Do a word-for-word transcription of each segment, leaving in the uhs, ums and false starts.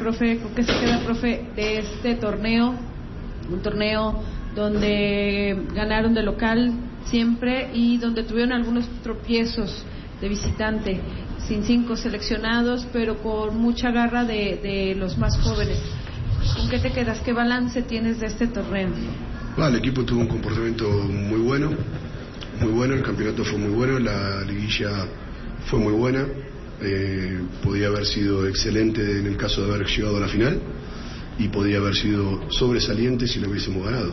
profe, ¿con qué se queda, profe, de este torneo? Un torneo donde ganaron de local siempre y donde tuvieron algunos tropiezos de visitante, sin cinco seleccionados, pero con mucha garra de, de los más jóvenes. ¿Con qué te quedas? ¿Qué balance tienes de este torneo? Bueno, el equipo tuvo un comportamiento muy bueno, muy bueno, el campeonato fue muy bueno, la liguilla fue muy buena, eh, podía haber sido excelente en el caso de haber llegado a la final y podía haber sido sobresaliente si lo hubiésemos ganado.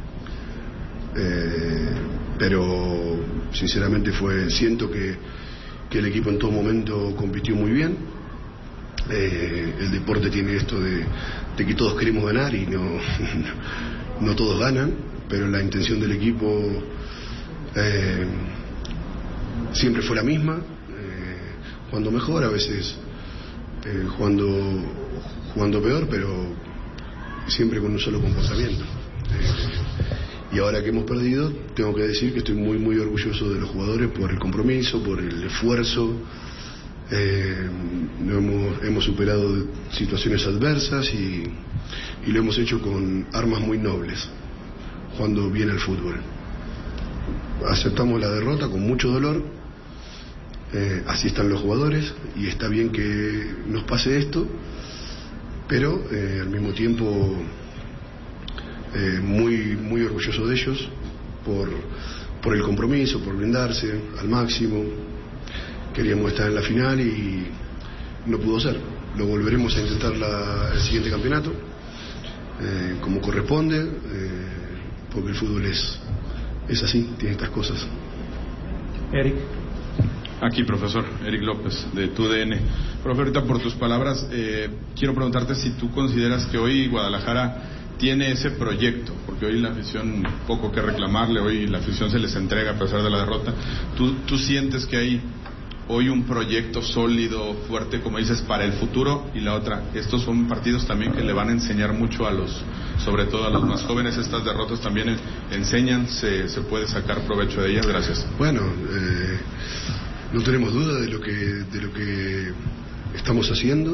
Eh, pero sinceramente fue, siento que, que el equipo en todo momento compitió muy bien. Eh, el deporte tiene esto de, de que todos queremos ganar y no, no todos ganan, pero la intención del equipo eh, siempre fue la misma, eh, jugando mejor, a veces eh, jugando, jugando peor, pero siempre con un solo comportamiento. Eh, y ahora que hemos perdido, tengo que decir que estoy muy muy orgulloso de los jugadores por el compromiso, por el esfuerzo. Eh, hemos, hemos superado situaciones adversas y, y lo hemos hecho con armas muy nobles, jugando bien al fútbol. Aceptamos la derrota con mucho dolor, eh, así están los jugadores y está bien que nos pase esto, pero eh, al mismo tiempo eh, muy, muy orgulloso de ellos por, por el compromiso, por brindarse al máximo. Queríamos estar en la final y no pudo ser. Lo volveremos a intentar la, el siguiente campeonato, eh, como corresponde, eh, porque el fútbol es, es así, tiene estas cosas. Eric. Aquí, profesor, Eric López, de T U D N. Profe, ahorita por tus palabras, eh, quiero preguntarte si tú consideras que hoy Guadalajara tiene ese proyecto, porque hoy la afición, poco que reclamarle, hoy la afición se les entrega a pesar de la derrota. ¿Tú, tú sientes que hay hoy un proyecto sólido, fuerte, como dices, para el futuro? Y la otra, estos son partidos también que le van a enseñar mucho a los, sobre todo a los más jóvenes, estas derrotas también enseñan, se, se puede sacar provecho de ellas. Gracias. Bueno, eh, no tenemos duda de lo que, de lo que estamos haciendo.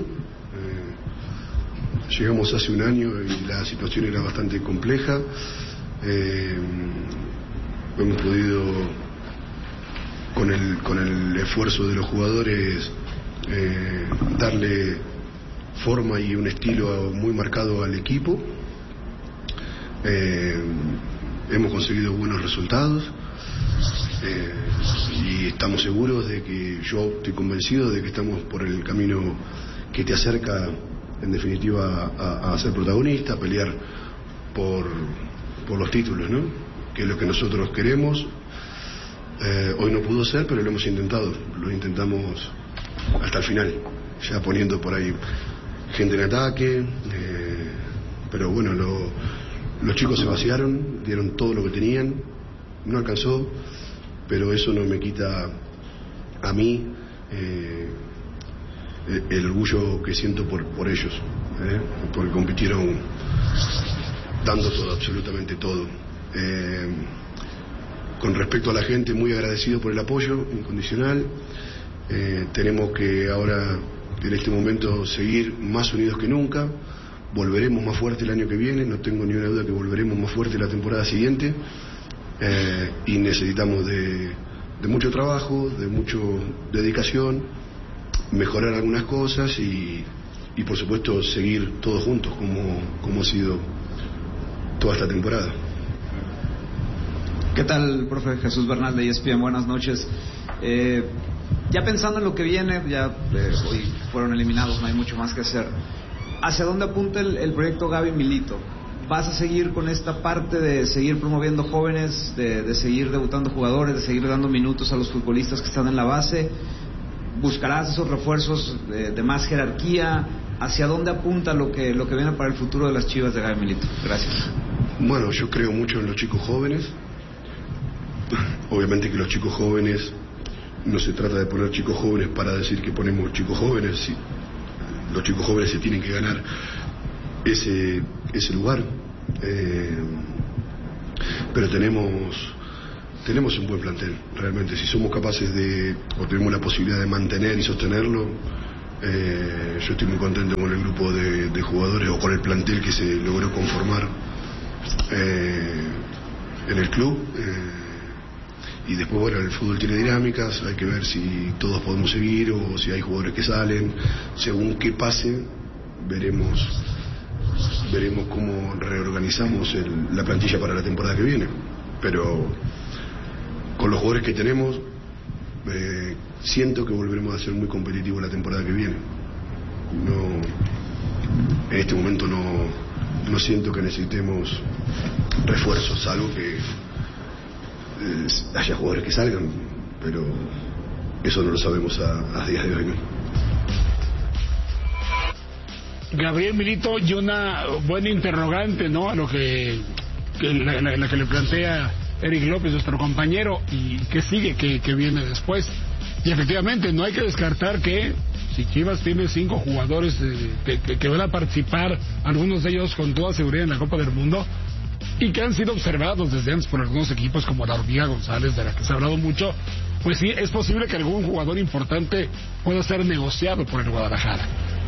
Eh, llegamos hace un año y la situación era bastante compleja. Eh, hemos podido, con el, con el esfuerzo de los jugadores, eh, darle forma y un estilo muy marcado al equipo. Eh, hemos conseguido buenos resultados, eh, y estamos seguros de que, yo estoy convencido de que estamos por el camino que te acerca en definitiva a, a ser protagonista, a pelear por, por los títulos, ¿no? Que es lo que nosotros queremos. Eh, hoy no pudo ser, pero lo hemos intentado, lo intentamos hasta el final, ya poniendo por ahí gente en ataque, eh, pero bueno, lo, los chicos se vaciaron, dieron todo lo que tenían, no alcanzó, pero eso no me quita a mí eh, el orgullo que siento por, por ellos, eh, porque compitieron dando todo, absolutamente todo. Eh, Con respecto a la gente, muy agradecido por el apoyo incondicional. Eh, tenemos que ahora, en este momento, seguir más unidos que nunca. Volveremos más fuerte el año que viene, no tengo ni una duda que volveremos más fuerte la temporada siguiente. Eh, y necesitamos de, de mucho trabajo, de mucha dedicación, mejorar algunas cosas y, y por supuesto, seguir todos juntos como, como ha sido toda esta temporada. ¿Qué tal, profe? Jesús Bernal de E S P N, buenas noches. Eh, ya pensando en lo que viene, ya eh, hoy fueron eliminados, no hay mucho más que hacer. ¿Hacia dónde apunta el, el proyecto Gaby Milito? ¿Vas a seguir con esta parte de seguir promoviendo jóvenes, de, de seguir debutando jugadores, de seguir dando minutos a los futbolistas que están en la base? ¿Buscarás esos refuerzos de, de más jerarquía? ¿Hacia dónde apunta lo que, lo que viene para el futuro de las Chivas de Gaby Milito? Gracias. Bueno, yo creo mucho en los chicos jóvenes. Obviamente que los chicos jóvenes, no se trata de poner chicos jóvenes para decir que ponemos chicos jóvenes. Sí, los chicos jóvenes se tienen que ganar ese, ese lugar. Eh, pero tenemos tenemos un buen plantel, realmente. Si somos capaces de, o tenemos la posibilidad de mantener y sostenerlo, Eh, yo estoy muy contento con el grupo de, de jugadores o con el plantel que se logró conformar eh, en el club. Eh, y después, bueno, el fútbol tiene dinámicas, hay que ver si todos podemos seguir o si hay jugadores que salen. Según qué pase, veremos veremos cómo reorganizamos el, la plantilla para la temporada que viene. Pero con los jugadores que tenemos, eh, siento que volveremos a ser muy competitivos la temporada que viene. No, en este momento no, no siento que necesitemos refuerzos, salvo que eh, haya jugadores que salgan, pero eso no lo sabemos a, a día de hoy, ¿no? Gabriel Milito, y una buena interrogante, ¿no?, a lo que, que la, la, la que le plantea Eric López, nuestro compañero, y qué sigue, qué, qué viene después. Y efectivamente, no hay que descartar que si Chivas tiene cinco jugadores eh, que, que, que van a participar, algunos de ellos con toda seguridad en la Copa del Mundo, y que han sido observados desde antes por algunos equipos como la Hormiga González, de la que se ha hablado mucho, pues sí, es posible que algún jugador importante pueda ser negociado por el Guadalajara.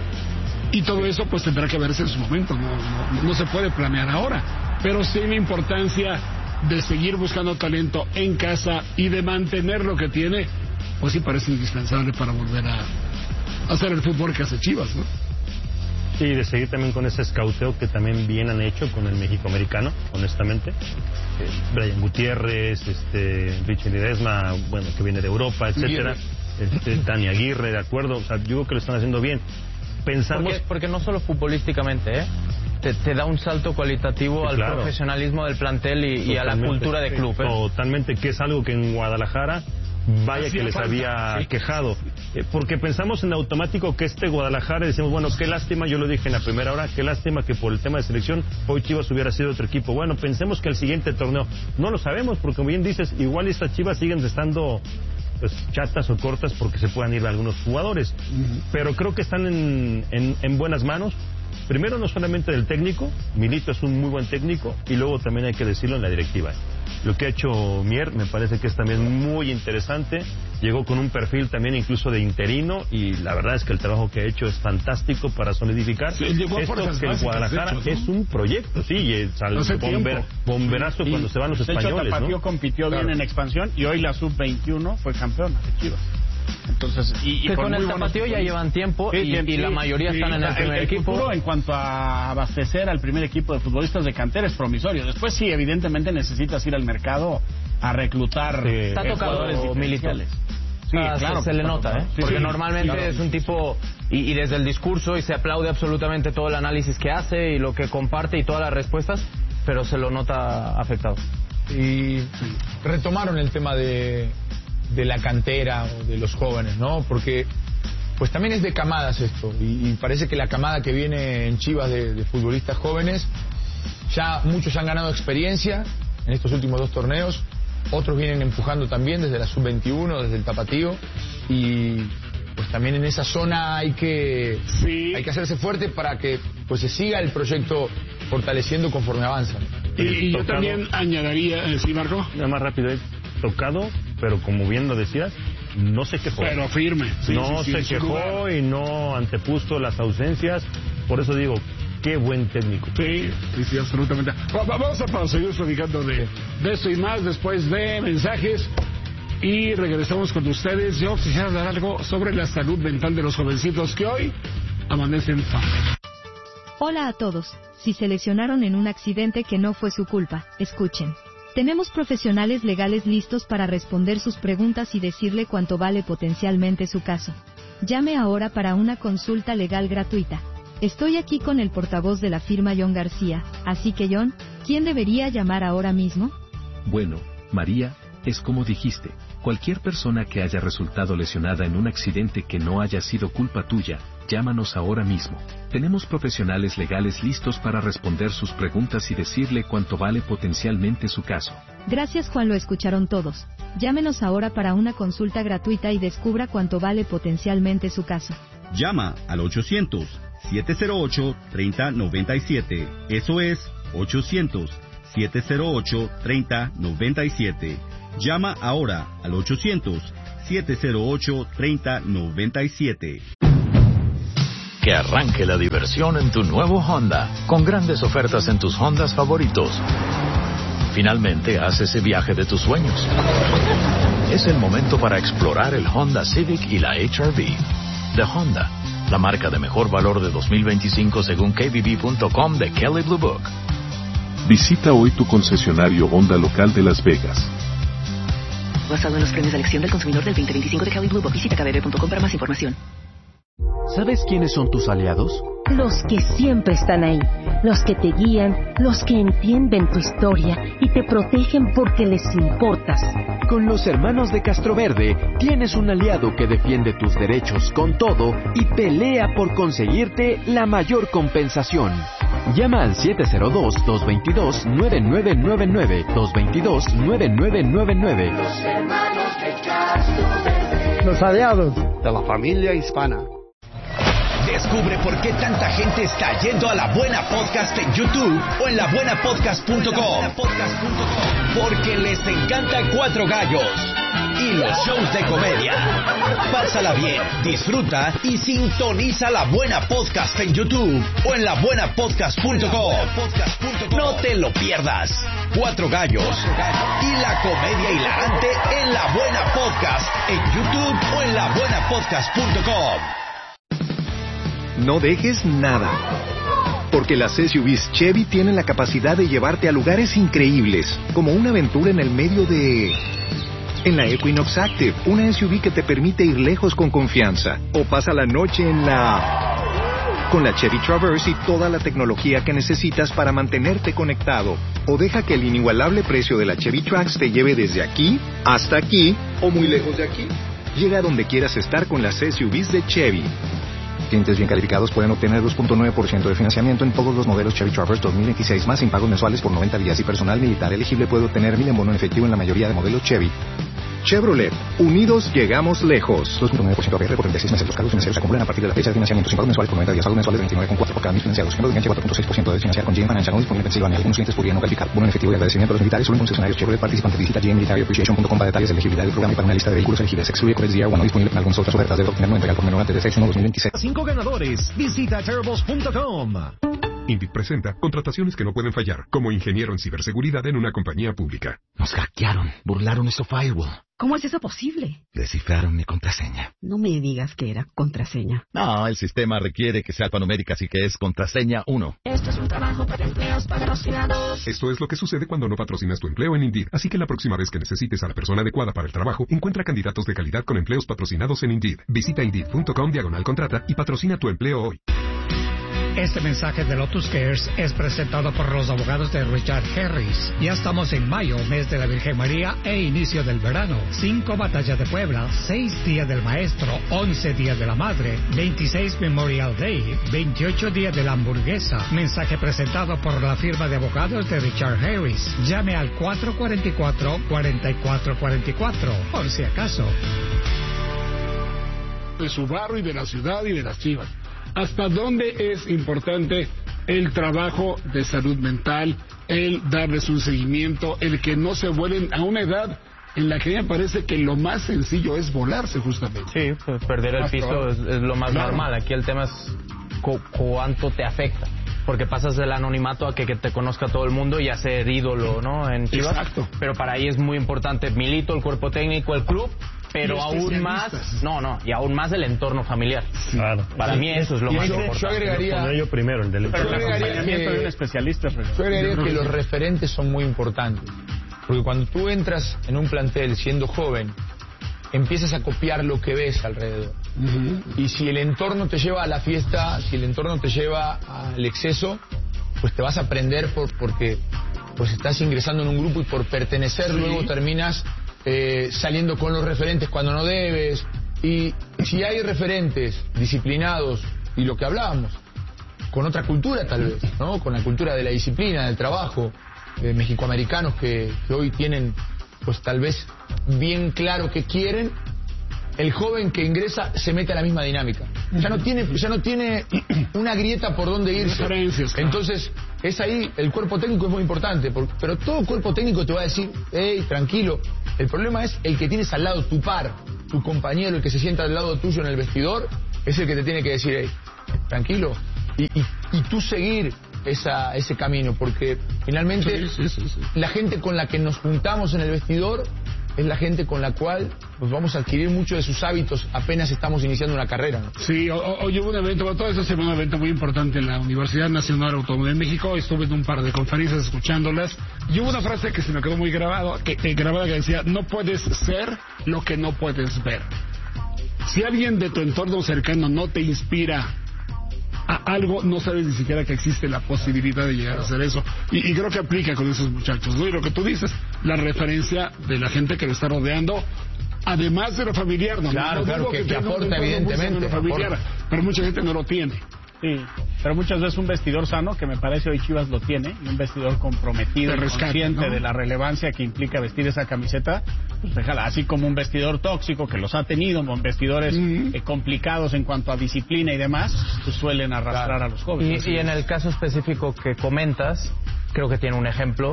Y todo eso pues tendrá que verse en su momento, no, no, no se puede planear ahora, pero sí la importancia de seguir buscando talento en casa y de mantener lo que tiene, pues sí parece indispensable para volver a hacer el fútbol que hace Chivas, ¿no? Sí, de seguir también con ese escauteo que también bien han hecho con el México-americano, honestamente. Eh, Brian Gutiérrez, este, Richie Ledesma, bueno, que viene de Europa, etcétera. Este, Dani Aguirre, de acuerdo, o sea, yo creo que lo están haciendo bien. Pensamos... Porque, porque no solo futbolísticamente, ¿eh? Te, te da un salto cualitativo, sí, al claro, profesionalismo del plantel y, y a la cultura de club, ¿eh? Totalmente, que es algo que en Guadalajara vaya Hacía que les falta. había sí. quejado, eh, porque pensamos en automático que este Guadalajara, decimos, bueno, qué lástima, yo lo dije en la primera hora, qué lástima que por el tema de selección hoy Chivas hubiera sido otro equipo. Bueno, pensemos que el siguiente torneo, no lo sabemos, porque como bien dices, igual estas Chivas siguen estando pues chatas o cortas porque se puedan ir algunos jugadores, uh-huh. pero creo que están en, en, en buenas manos. Primero, no solamente del técnico, Milito es un muy buen técnico, y luego también hay que decirlo en la directiva. Lo que ha hecho Mier me parece que es también muy interesante, llegó con un perfil también incluso de interino, y la verdad es que el trabajo que ha hecho es fantástico para solidificar sí, esto que el Guadalajara hecho, ¿no? Es un proyecto, sí, y es al bomber, bomberazo y, cuando se van los de españoles. Hecho, Tapatío ¿no? compitió claro. bien en expansión, y hoy la sub veintiuno fue campeona de Chivas. Entonces, y, y que con el Tapatío ya llevan tiempo, sí, y, y, y la mayoría sí, están en el primer el, el equipo. Futuro, en cuanto a abastecer al primer equipo de futbolistas de cantera, es promisorio. Después sí, evidentemente necesitas ir al mercado a reclutar sí. Está tocado militares. Sí, ah, claro, se, se le nota, ¿eh? Sí, Porque sí, normalmente claro. es un tipo, y, y desde el discurso, y se aplaude absolutamente todo el análisis que hace y lo que comparte y todas las respuestas, pero se lo nota afectado. Y retomaron el tema de... de la cantera o de los jóvenes, ¿no? Porque pues también es de camadas esto, y, y parece que la camada que viene en Chivas de, de futbolistas jóvenes, ya muchos han ganado experiencia en estos últimos dos torneos, otros vienen empujando también desde la sub veintiuno, desde el Tapatío, y pues también en esa zona hay que sí. hay que hacerse fuerte para que pues se siga el proyecto fortaleciendo conforme avanzan. Y, y yo también añadiría, eh, sí, Marco, nada más rápido, tocado, pero como bien lo decías, no se quejó. Pero firme. Sí, no sí, sí, se quejó y no antepuso las ausencias. Por eso digo, qué buen técnico. Sí, sí, sí, absolutamente. Vamos a seguir platicando de, de esto y más después de mensajes. Y regresamos con ustedes. Yo quisiera hablar algo sobre la salud mental de los jovencitos que hoy amanecen fan. Hola a todos. Si se lesionaron en un accidente que no fue su culpa, escuchen. Tenemos profesionales legales listos para responder sus preguntas y decirle cuánto vale potencialmente su caso. Llame ahora para una consulta legal gratuita. Estoy aquí con el portavoz de la firma John García, así que John, ¿quién debería llamar ahora mismo? Bueno, María, es como dijiste, cualquier persona que haya resultado lesionada en un accidente que no haya sido culpa tuya, llámanos ahora mismo. Tenemos profesionales legales listos para responder sus preguntas y decirle cuánto vale potencialmente su caso. Gracias, Juan, lo escucharon todos. Llámenos ahora para una consulta gratuita y descubra cuánto vale potencialmente su caso. Llama al ochocientos, siete cero ocho, tres cero nueve siete. Eso es ochocientos, siete cero ocho, tres cero nueve siete. Llama ahora al ochocientos, siete cero ocho, tres cero nueve siete. Que arranque la diversión en tu nuevo Honda, con grandes ofertas en tus Hondas favoritos. Finalmente, haz ese viaje de tus sueños. Es el momento para explorar el Honda Civic y la H R V. De Honda, la marca de mejor valor de dos mil veinticinco según K B B punto com de Kelley Blue Book. Visita hoy tu concesionario Honda local de Las Vegas. Basado en los premios de elección del consumidor del veinte veinticinco de Kelley Blue Book. Visita K B B punto com para más información. ¿Sabes quiénes son tus aliados? Los que siempre están ahí, los que te guían, los que entienden tu historia y te protegen porque les importas. Con los hermanos de Castroverde tienes un aliado que defiende tus derechos con todo y pelea por conseguirte la mayor compensación. Llama al siete cero dos, dos dos dos, nueve nueve nueve nueve, dos dos dos, nueve nueve nueve nueve. Los hermanos de Castroverde. Los aliados de la familia hispana. Descubre por qué tanta gente está yendo a La Buena Podcast en YouTube o en la buena podcast punto com. Porque les encanta Cuatro Gallos y los shows de comedia. Pásala bien, disfruta y sintoniza La Buena Podcast en YouTube o en la buena podcast punto com. No te lo pierdas. Cuatro Gallos y la comedia hilarante en La Buena Podcast en YouTube o en la buena podcast punto com. No dejes nada, porque las S U Vs Chevy tienen la capacidad de llevarte a lugares increíbles, como una aventura en el medio de... En la Equinox Active, una S U V que te permite ir lejos con confianza, o pasa la noche en la... Con la Chevy Traverse y toda la tecnología que necesitas para mantenerte conectado, o deja que el inigualable precio de la Chevy Trax te lleve desde aquí hasta aquí, o muy lejos de aquí. Llega a donde quieras estar con las S U Vs de Chevy. Clientes bien calificados pueden obtener dos punto nueve por ciento de financiamiento en todos los modelos Chevy Traverse dos mil veintiséis más sin pagos mensuales por noventa días y personal militar elegible puede obtener mil en bono en efectivo en la mayoría de modelos Chevy. Chevrolet, unidos llegamos lejos. dos punto nueve por ciento A P R por treinta y seis meses. Los cargos financieros se acumulan a partir de la fecha de financiamiento sin pagos mensuales por noventa días. Pagos mensuales de veintinueve coma cuatro por cada mil financiados. Siendo de enganche cuatro punto seis por ciento de financiar con G M Financial no disponible en Pensilvania. Algunos clientes podrían no calificar. Bono en efectivo y agradecimiento a los militares solo en concesionarios Chevrolet participantes. Visita G M Military Appreciation punto com para detalles de elegibilidad del programa y para una lista de vehículos elegibles. Se excluye Corex D R uno no disponible en algunas otras ofertas. Debe obtener no entregar por menor antes de seis uno dos mil veintiséis. Cinco ganadores. Visita terribles punto com. Indeed presenta contrataciones que no pueden fallar, como ingeniero en ciberseguridad en una compañía pública. Nos hackearon, burlaron nuestro firewall. ¿Cómo es eso posible? Descifraron mi contraseña. No me digas que era contraseña. No, el sistema requiere que sea alfanumérica, así que es contraseña uno. Esto es un trabajo para empleos patrocinados. Esto es lo que sucede cuando no patrocinas tu empleo en Indeed. Así que la próxima vez que necesites a la persona adecuada para el trabajo, encuentra candidatos de calidad con empleos patrocinados en Indeed. Visita indeed punto com diagonal contrata y patrocina tu empleo hoy. Este mensaje de Lotus Cares es presentado por los abogados de Richard Harris. Ya estamos en mayo, mes de la Virgen María e inicio del verano. Cinco batallas de Puebla, seis días del maestro, once días de la madre, veintiséis Memorial Day, veintiocho días de la hamburguesa. Mensaje presentado por la firma de abogados de Richard Harris. Llame al cuatro cuatro cuatro, cuatro cuatro cuatro cuatro, por si acaso. De su barrio y de la ciudad y de las Chivas. ¿Hasta dónde es importante el trabajo de salud mental, el darles un seguimiento, el que no se vuelen a una edad en la que me parece que lo más sencillo es volarse justamente? Sí, pues perder el piso es, es lo más claro. normal. Aquí el tema es cu cuánto te afecta. Porque pasas del anonimato a que, que te conozca todo el mundo y a ser ídolo, ¿no? En Chivas. Exacto. Pero para ahí es muy importante Milito, el cuerpo técnico, el club, pero aún más, no, no, y aún más el entorno familiar. Claro. Para sí, mí eso es lo más yo, importante. Yo agregaría, yo, yo primero, el del entorno familiar. Que, de un especialista. Pero yo agregaría que los referentes son muy importantes. Porque cuando tú entras en un plantel siendo joven, empiezas a copiar lo que ves alrededor. Uh-huh. Y si el entorno te lleva a la fiesta, si el entorno te lleva al exceso, pues te vas a aprender por, porque pues estás ingresando en un grupo y por pertenecer sí. luego terminas eh, saliendo con los referentes cuando no debes. Y si hay referentes disciplinados, y lo que hablábamos, con otra cultura tal vez, ¿no? Con la cultura de la disciplina, del trabajo, eh, mexicoamericanos que, que hoy tienen pues tal vez bien claro que quieren, el joven que ingresa se mete a la misma dinámica. Ya no tiene, ya no tiene una grieta por donde irse. Entonces, es ahí, el cuerpo técnico es muy importante, porque, pero todo cuerpo técnico te va a decir, hey, tranquilo. El problema es el que tienes al lado, tu par, tu compañero, el que se sienta al lado tuyo en el vestidor, es el que te tiene que decir, hey, tranquilo. Y, y, y tú seguir esa, ese camino, porque finalmente sí, sí, sí, sí. la gente con la que nos juntamos en el vestidor es la gente con la cual pues, vamos a adquirir muchos de sus hábitos apenas estamos iniciando una carrera, ¿no? Sí, hoy hubo un evento, bueno, toda esta semana un evento muy importante en la Universidad Nacional Autónoma de México. Estuve en un par de conferencias escuchándolas y hubo una frase que se me quedó muy grabado, que, que, grabada que decía: no puedes ser lo que no puedes ver. Si alguien de tu entorno cercano no te inspira a algo, no sabes ni siquiera que existe la posibilidad de llegar a hacer eso. Y, y creo que aplica con esos muchachos, ¿no? Y lo que tú dices, la referencia de la gente que lo está rodeando, además de lo familiar, ¿no? Claro, no, claro, no que, que, que aporta, evidentemente. Lo familiar, aporta. Pero mucha gente no lo tiene. Sí, pero muchas veces un vestidor sano, que me parece hoy Chivas lo tiene, y un vestidor comprometido, de rescate, consciente, ¿no?, de la relevancia que implica vestir esa camiseta, pues déjala, así como un vestidor tóxico que los ha tenido, con vestidores mm-hmm. eh, complicados en cuanto a disciplina y demás, pues suelen arrastrar claro. a los jóvenes. Y, y en el caso específico que comentas, creo que tiene un ejemplo,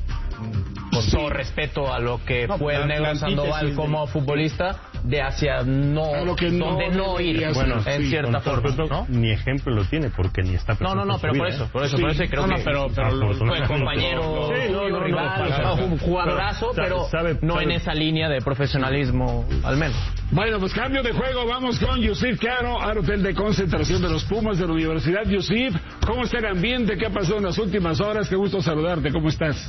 con sí. todo respeto a lo que no, fue el Negro Sandoval como futbolista, de hacia no, lo que donde no, no ir, bueno, en sí, cierta forma, ¿no? Ni ejemplo lo tiene, porque ni está presente. No, no, no, pero por eso, por eso, sí. por eso creo no, que no, pero, pero fue compañero, sí, no, no, rival, no, no, no, un jugadorazo, pero, pero sabe, no sabe. en esa línea de profesionalismo, al menos. Bueno, pues cambio de juego, vamos con Yusif Caro al hotel de concentración de los Pumas de la Universidad. Yusif, ¿cómo está el ambiente? ¿Qué ha pasado en las últimas horas? Qué gusto saludarte, ¿cómo estás?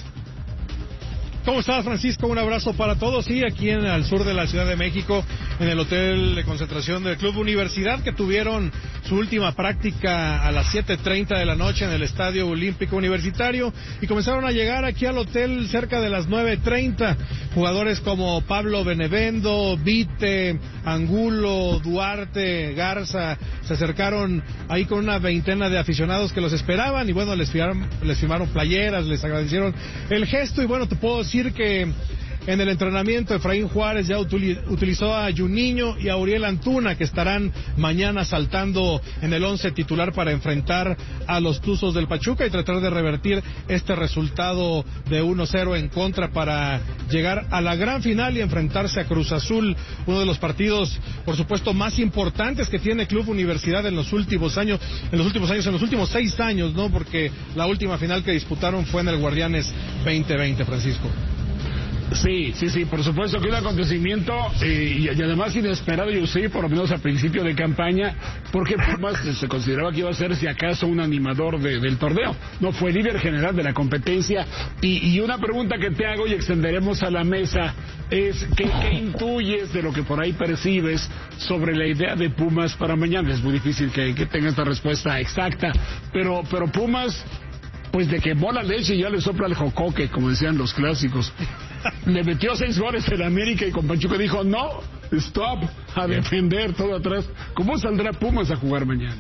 ¿Cómo estás, Francisco? Un abrazo para todos. Sí, aquí en el sur de la Ciudad de México, en el hotel de concentración del Club Universidad, que tuvieron su última práctica a las siete treinta de la noche en el Estadio Olímpico Universitario, y comenzaron a llegar aquí al hotel cerca de las nueve treinta. Jugadores como Pablo Benevendo, Vite, Angulo, Duarte, Garza, se acercaron ahí con una veintena de aficionados que los esperaban, y bueno, les firmaron, les firmaron playeras, les agradecieron el gesto, y bueno, te puedo decir que en el entrenamiento Efraín Juárez ya utilizó a Juninho y a Uriel Antuna, que estarán mañana saltando en el once titular para enfrentar a los Tuzos del Pachuca y tratar de revertir este resultado de uno cero en contra para llegar a la gran final y enfrentarse a Cruz Azul, uno de los partidos, por supuesto, más importantes que tiene Club Universidad en los últimos años, en los últimos años, en los últimos seis años, ¿no? Porque la última final que disputaron fue en el Guardianes veinte veinte, Francisco. Sí, sí, sí, por supuesto que un acontecimiento eh, y, y además inesperado, yo sí, por lo menos a principio de campaña, porque Pumas se consideraba que iba a ser, si acaso, un animador de, del torneo. No, fue líder general de la competencia. Y, y una pregunta que te hago y extenderemos a la mesa es, ¿qué, qué intuyes de lo que por ahí percibes sobre la idea de Pumas para mañana? Es muy difícil que, que tenga esta respuesta exacta, pero, pero Pumas, pues de que bola leche y ya le sopla el jocoque, como decían los clásicos. Le metió seis goles en América y con Pachuca dijo, no, stop, a defender todo atrás. ¿Cómo saldrá Pumas a jugar mañana?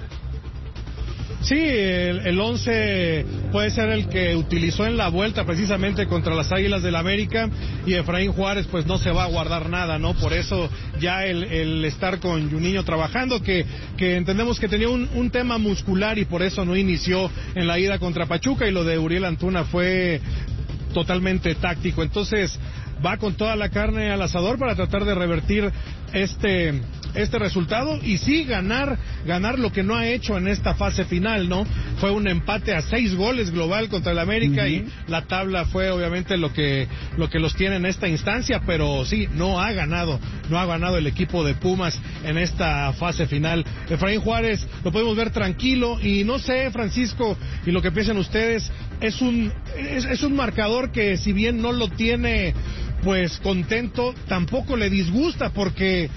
Sí, el, el once puede ser el que utilizó en la vuelta precisamente contra las Águilas del América, y Efraín Juárez pues no se va a guardar nada, ¿no? Por eso ya el, el estar con Juninho trabajando, que, que entendemos que tenía un, un tema muscular y por eso no inició en la ida contra Pachuca, y lo de Uriel Antuna fue totalmente táctico. Entonces va con toda la carne al asador para tratar de revertir este este resultado y sí ganar ganar lo que no ha hecho en esta fase final, ¿no? Fue un empate a seis goles global contra el América, uh-huh. y la tabla fue obviamente lo que lo que los tiene en esta instancia, pero sí, no ha ganado, no ha ganado el equipo de Pumas en esta fase final. Efraín Juárez lo podemos ver tranquilo, y no sé, Francisco, y lo que piensan ustedes, es un es, es un marcador que, si bien no lo tiene pues contento, tampoco le disgusta, porque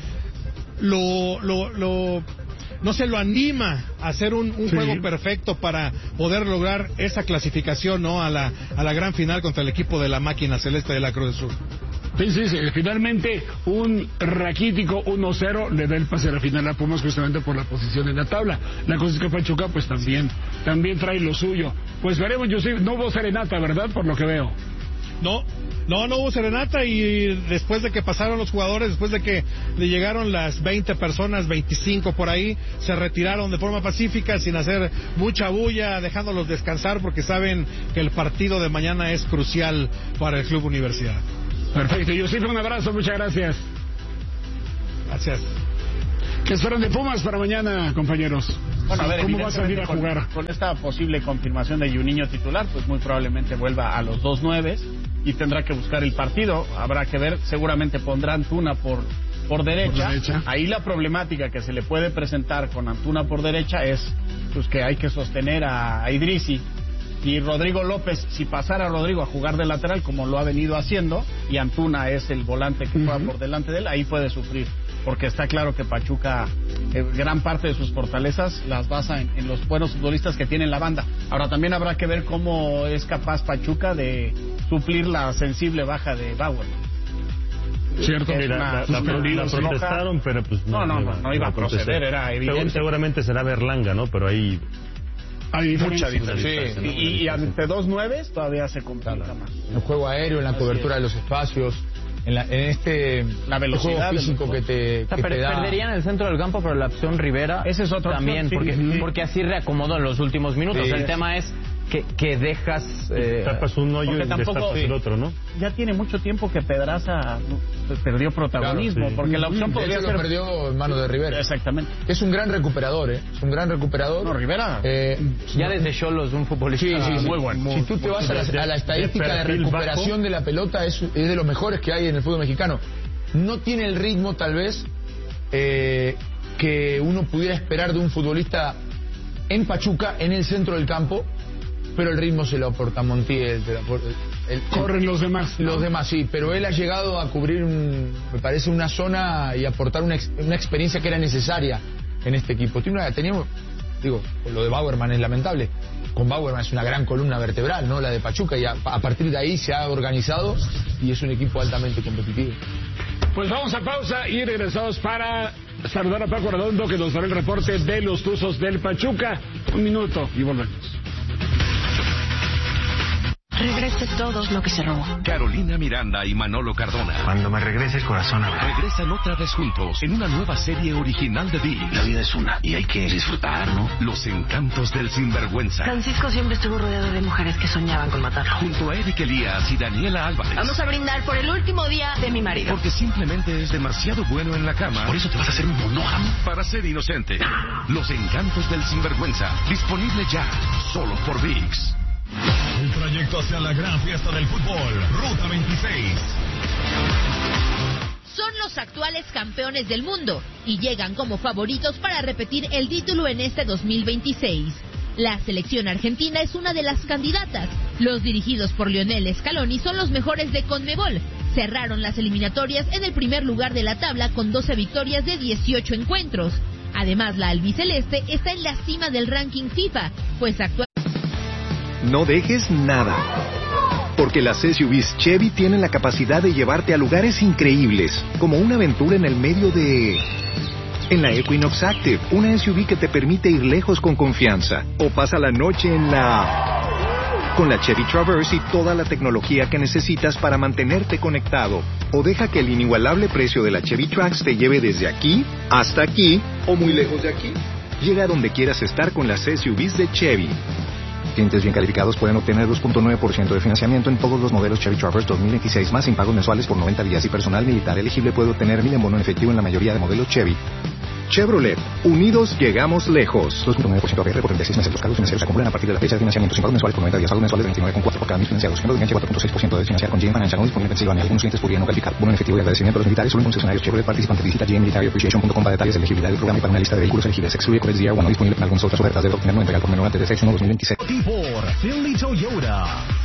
lo lo lo no se lo anima a hacer un, un sí. juego perfecto para poder lograr esa clasificación, ¿no? a la a la gran final contra el equipo de la máquina celeste de la Cruz del Sur. Sí, sí, sí. Finalmente un raquítico uno cero le da el pase a la final a Pumas, justamente por la posición en la tabla. La cosa es que Pachuca pues también también trae lo suyo. Pues veremos. Yo sí, no hubo serenata, ¿verdad? Por lo que veo. No, no, no hubo serenata, y después de que pasaron los jugadores, después de que le llegaron las veinte personas, veinticinco por ahí, se retiraron de forma pacífica, sin hacer mucha bulla, dejándolos descansar, porque saben que el partido de mañana es crucial para el Club Universidad. Perfecto, Yusif, un abrazo, muchas gracias. Gracias. ¿Qué esperan de Pumas para mañana, compañeros? Bueno, a ver, ¿cómo va a salir a con, jugar? Con esta posible confirmación de Juninho titular, pues muy probablemente vuelva a los dos nueves y tendrá que buscar el partido. Habrá que ver, seguramente pondrá Antuna por, por, derecha. por derecha. Ahí la problemática que se le puede presentar con Antuna por derecha es pues que hay que sostener a, a Idrissi. Y Rodrigo López, si pasara Rodrigo a jugar de lateral como lo ha venido haciendo, y Antuna es el volante que juega uh-huh. por delante de él, ahí puede sufrir. Porque está claro que Pachuca, eh, gran parte de sus fortalezas las basa en, en los buenos futbolistas que tiene en la banda. Ahora también habrá que ver cómo es capaz Pachuca de suplir la sensible baja de Bauer. Cierto, mira, la, la, la, la protestaron, pero pues no, no, no, no, no iba a proceder, era evidente. Seguramente será Berlanga, ¿no? Pero ahí hay mucha diferencia. Sí. Y, y ante dos nueves todavía se complica más. El juego aéreo, en la Así cobertura es. de los espacios, en, la, en este la velocidad juego físico que te, o sea, que per, te da. Perderían el centro del campo, pero la opción Rivera ese es otro también, opción, porque, sí. porque así reacomodó en los últimos minutos. Sí, el es. tema es que, que dejas... Eh, tapas un hoyo y destapas sí. el otro, ¿no? Ya tiene mucho tiempo que Pedraza perdió protagonismo, claro, sí. porque la opción de podría hecho ser... lo perdió en mano de Rivera. Exactamente. Es un gran recuperador, ¿eh? Es un gran recuperador. No, Rivera... Eh, ya desde Xolos, un futbolista sí, sí, sí. muy bueno. Si tú te vas a la, a la estadística de recuperación bajo. de la pelota, es, es de los mejores que hay en el fútbol mexicano. No tiene el ritmo, tal vez, eh, que uno pudiera esperar de un futbolista en Pachuca, en el centro del campo, pero el ritmo se lo aporta Montiel. Se lo aporta, el, el, Corren los demás. Los demás, sí, pero él ha llegado a cubrir, un, me parece, una zona y aportar una, ex, una experiencia que era necesaria en este equipo. Tiene una, teníamos, digo, lo de Bauerman es lamentable. Con Bauerman es una gran columna vertebral, ¿no? La de Pachuca, y a, a partir de ahí se ha organizado y es un equipo altamente competitivo. Pues vamos a pausa y regresamos para saludar a Paco Redondo, que nos dará el reporte de los Tuzos del Pachuca. Un minuto y volvemos. Regrese todo lo que se robó. Carolina Miranda y Manolo Cardona. Cuando me regrese el corazón habrá. Regresan otra vez juntos en una nueva serie original de ViX. La vida es una y hay que disfrutar, ¿no? Los encantos del sinvergüenza. Francisco siempre estuvo rodeado de mujeres que soñaban con matarlo. Junto a Eric Elías y Daniela Álvarez. Vamos a brindar por el último día de mi marido. Porque simplemente es demasiado bueno en la cama. Por eso te vas a hacer un monógamo. Para ser inocente. Los encantos del sinvergüenza. Disponible ya. Solo por ViX. El trayecto hacia la gran fiesta del fútbol, Ruta veintiséis. Son los actuales campeones del mundo y llegan como favoritos para repetir el título en este dos mil veintiséis. La selección argentina es una de las candidatas. Los dirigidos por Lionel Scaloni son los mejores de Conmebol. Cerraron las eliminatorias en el primer lugar de la tabla con doce victorias de dieciocho encuentros. Además, la albiceleste está en la cima del ranking FIFA, pues actualmente... No dejes nada, porque las S U Vs Chevy tienen la capacidad de llevarte a lugares increíbles, como una aventura en el medio de... En la Equinox Active, una S U V que te permite ir lejos con confianza, o pasa la noche en la... Con la Chevy Traverse y toda la tecnología que necesitas para mantenerte conectado, o deja que el inigualable precio de la Chevy Trax te lleve desde aquí hasta aquí, o muy lejos de aquí. Llega a donde quieras estar con las S U Vs de Chevy. Clientes bien calificados pueden obtener dos punto nueve por ciento de financiamiento en todos los modelos Chevy Traverse dos mil veintiséis más sin pagos mensuales por noventa días y personal militar elegible puede obtener mil en bono en efectivo en la mayoría de modelos Chevy. Chevrolet, unidos llegamos lejos. dos punto nueve por ciento A P R por treinta y seis meses. Los cargos financieros se acumulan a partir de la fecha de financiamiento sin pagos mensuales por noventa días. Pagos mensuales de veintinueve coma cuatro por cada mil financiados. Ejemplo de enganche cuatro punto seis por ciento de financiar con G M Financial. No disponible en Pensilvania. Algunos clientes podrían no calificar. Bono en efectivo y agradecimiento a los militares solo en concesionarios Chevrolet participantes. Visita g m military appreciation punto com para detalles de elegibilidad del programa y para una lista de vehículos elegibles. Excluye Codex D R uno. No disponible en algunas otras ofertas. Debe obtener no entregar por menor antes de seis uno dos mil veintiséis. Y por Finley Toyota.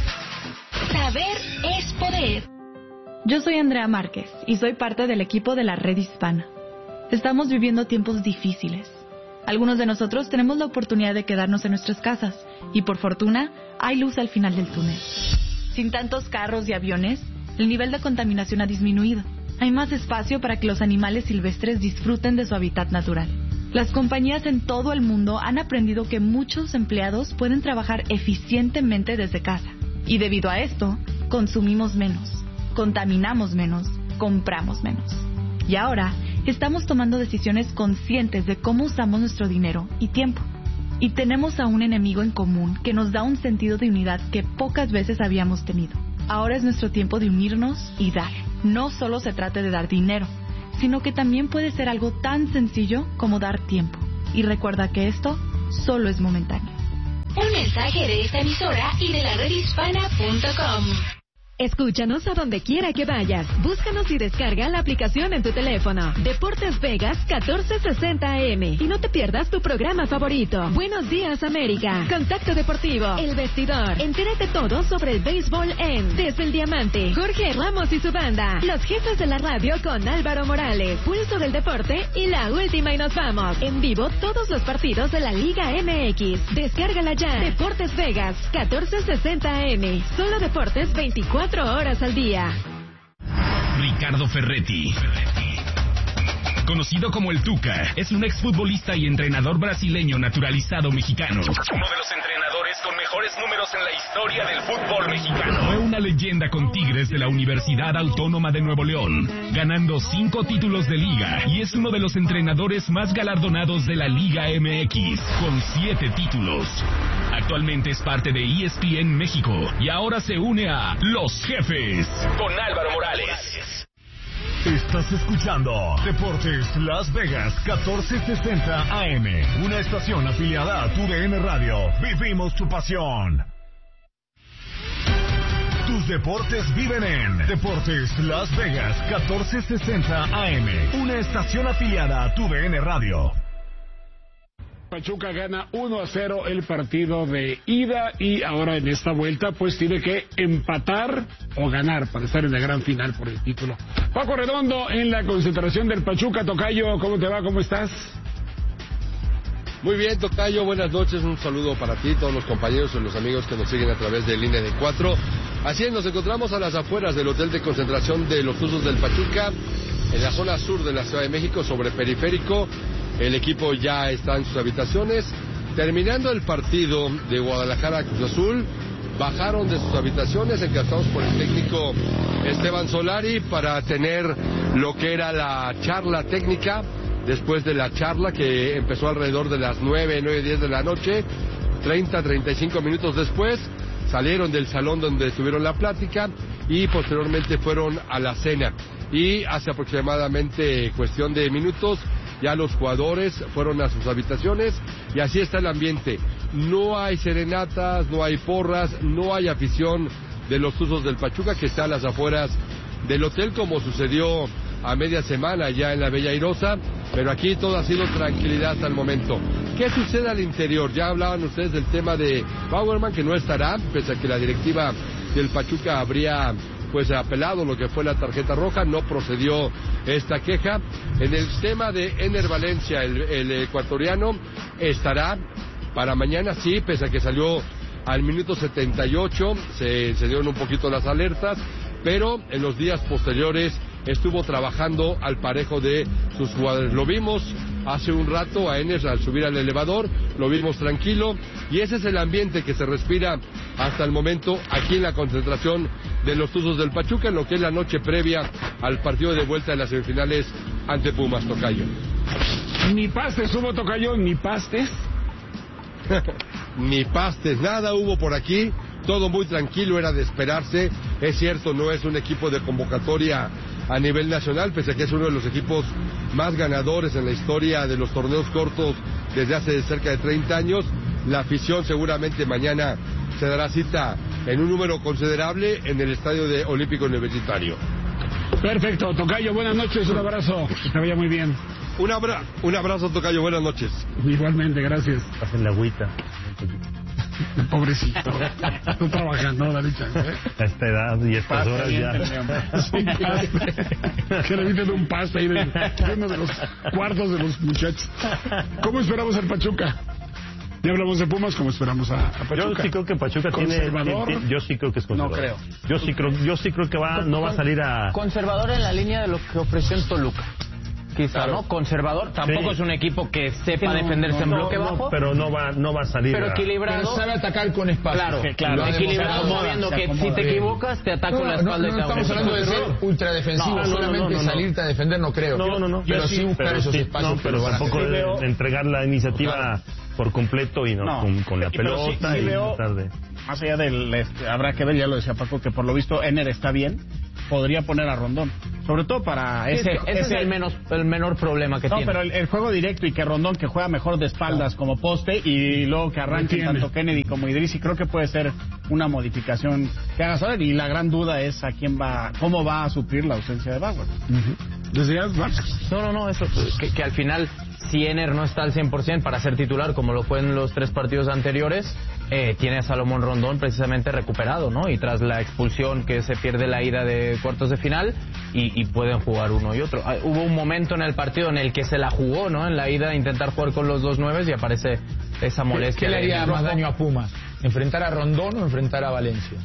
Saber es poder. Yo soy Andrea Márquez y soy parte del equipo de la Red Hispana. Estamos viviendo tiempos difíciles. Algunos de nosotros tenemos la oportunidad de quedarnos en nuestras casas y por fortuna hay luz al final del túnel. Sin tantos carros y aviones, el nivel de contaminación ha disminuido. Hay más espacio para que los animales silvestres disfruten de su hábitat natural. Las compañías en todo el mundo han aprendido que muchos empleados pueden trabajar eficientemente desde casa. Y debido a esto, consumimos menos, contaminamos menos, compramos menos. Y ahora, estamos tomando decisiones conscientes de cómo usamos nuestro dinero y tiempo. Y tenemos a un enemigo en común que nos da un sentido de unidad que pocas veces habíamos tenido. Ahora es nuestro tiempo de unirnos y dar. No solo se trata de dar dinero, sino que también puede ser algo tan sencillo como dar tiempo. Y recuerda que esto solo es momentáneo. Un mensaje de esta emisora y de la red hispana punto com. Escúchanos a donde quiera que vayas. Búscanos y descarga la aplicación en tu teléfono. Deportes Vegas catorce sesenta A M. Y no te pierdas tu programa favorito. Buenos días, América. Contacto Deportivo. El Vestidor. Entérate todo sobre el béisbol en Desde el Diamante. Jorge Ramos y su banda. Los jefes de la radio con Álvaro Morales. Pulso del Deporte y la última y nos vamos. En vivo todos los partidos de la Liga M X. Descárgala ya. Deportes Vegas catorce sesenta A M. Solo deportes veinticuatro horas al día. Ricardo Ferretti, conocido como el Tuca, es un exfutbolista y entrenador brasileño naturalizado mexicano. Uno de los entrenadores con mejores números en la historia del fútbol mexicano. Fue una leyenda con Tigres de la Universidad Autónoma de Nuevo León, ganando cinco títulos de liga, y es uno de los entrenadores más galardonados de la Liga M X, con siete títulos. Actualmente es parte de E S P N México y ahora se une a Los Jefes con Álvaro Morales. Estás escuchando Deportes Las Vegas catorce sesenta A M, una estación afiliada a tu D N Radio. Vivimos tu pasión. Tus deportes viven en Deportes Las Vegas catorce sesenta A M, una estación afiliada a tu D N Radio. Pachuca gana uno a cero el partido de ida y ahora en esta vuelta pues tiene que empatar o ganar para estar en la gran final por el título. Paco Redondo en la concentración del Pachuca. Tocayo, ¿cómo te va? ¿Cómo estás? Muy bien, Tocayo, buenas noches, un saludo para ti, todos los compañeros y los amigos que nos siguen a través de Línea de Cuatro. Así es, nos encontramos a las afueras del hotel de concentración de los Tuzos del Pachuca, en la zona sur de la Ciudad de México, sobre Periférico. El equipo ya está en sus habitaciones. Terminando el partido de Guadalajara Cruz Azul, bajaron de sus habitaciones, encabezados por el técnico Esteban Solari, para tener lo que era la charla técnica. Después de la charla, que empezó alrededor de las nueve, nueve, diez de la noche, treinta, treinta y cinco minutos después, salieron del salón donde tuvieron la plática y posteriormente fueron a la cena. Y hace aproximadamente cuestión de minutos, ya los jugadores fueron a sus habitaciones y así está el ambiente. No hay serenatas, no hay porras, no hay afición de los Tuzos del Pachuca, que está a las afueras del hotel, como sucedió a media semana ya en la Bella Airosa, pero aquí todo ha sido tranquilidad hasta el momento. ¿Qué sucede al interior? Ya hablaban ustedes del tema de Bauerman, que no estará, pese a que la directiva del Pachuca habría pues apelado lo que fue la tarjeta roja, no procedió esta queja. En el tema de Ener Valencia, el, el ecuatoriano, estará para mañana, sí, pese a que salió al minuto setenta y ocho, se, se dieron un poquito las alertas, pero en los días posteriores estuvo trabajando al parejo de sus jugadores. Lo vimos hace un rato a Ener al subir al elevador, lo vimos tranquilo, y ese es el ambiente que se respira hasta el momento aquí en la concentración de los Tuzos del Pachuca, en lo que es la noche previa al partido de vuelta de las semifinales ante Pumas. Tocayo. Ni pastes hubo, Tocayo, ni pastes. Ni pastes, nada hubo por aquí, todo muy tranquilo, era de esperarse. Es cierto, no es un equipo de convocatoria a nivel nacional, pese a que es uno de los equipos más ganadores en la historia de los torneos cortos desde hace cerca de treinta años. La afición seguramente mañana se dará cita en un número considerable en el Estadio de Olímpico Universitario. Perfecto, Tocayo, buenas noches, un abrazo, que te vaya muy bien. Un, abra un abrazo, Tocayo, buenas noches. Igualmente, gracias. Pasen la agüita. Pobrecito. Estoy trabajando, Dalicha, ¿eh? A esta edad y estas horas ya. Que le inviten un pasta ahí de, de uno de los cuartos de los muchachos. ¿Cómo esperamos al Pachuca? Ya hablamos de Pumas, ¿cómo esperamos a, a Pachuca? Yo sí creo que Pachuca tiene, tiene... Yo sí creo que es conservador. No creo. Yo sí creo, yo sí creo que va, no va a salir a... Conservador en la línea de lo que ofreció en Toluca. Quizá, claro. ¿No? Conservador. Tampoco sí. Es un equipo que sepa no, defenderse no, en bloque no, bajo. Pero no va, no va a salir. Pero equilibrado. Pero sabe atacar con espacio. Claro, que, claro. Equilibrado, moviendo que si te equivocas, te ataco no, la espalda. No, no, no estamos hablando de ser ultradefensivo, no, no, solamente no, no, no, salirte a defender no creo. No, no, no. Pero sí buscar pero esos sí, espacios. No, pero van tampoco a de, de entregar la iniciativa claro. por completo y no, no. Con, con la pelota sí, sí y veo, tarde. Más allá del, este, habrá que ver, ya lo decía Paco, que por lo visto Ener está bien, podría poner a Rondón. Sobre todo para ese... Ese, ese es el, menos, el menor problema que no, tiene. No, pero el, el juego directo y que Rondón, que juega mejor de espaldas como poste, y luego que arranque tanto Kennedy como Idrissi, creo que puede ser una modificación que haga saber. Y la gran duda es a quién va, cómo va a suplir la ausencia de Bauer. Uh-huh. ¿Decías, Max? No, no, no, eso, que, que al final, si Ener no está al cien por ciento para ser titular, como lo fue en los tres partidos anteriores, eh, tiene a Salomón Rondón precisamente recuperado, ¿no? Y tras la expulsión que se pierde la ida de cuartos de final, y, y pueden jugar uno y otro. Ah, hubo un momento en el partido en el que se la jugó, ¿no? En la ida de intentar jugar con los dos nueves y aparece esa molestia. ¿Qué le haría más daño a Pumas? ¿Enfrentar a Rondón o enfrentar a Valencia?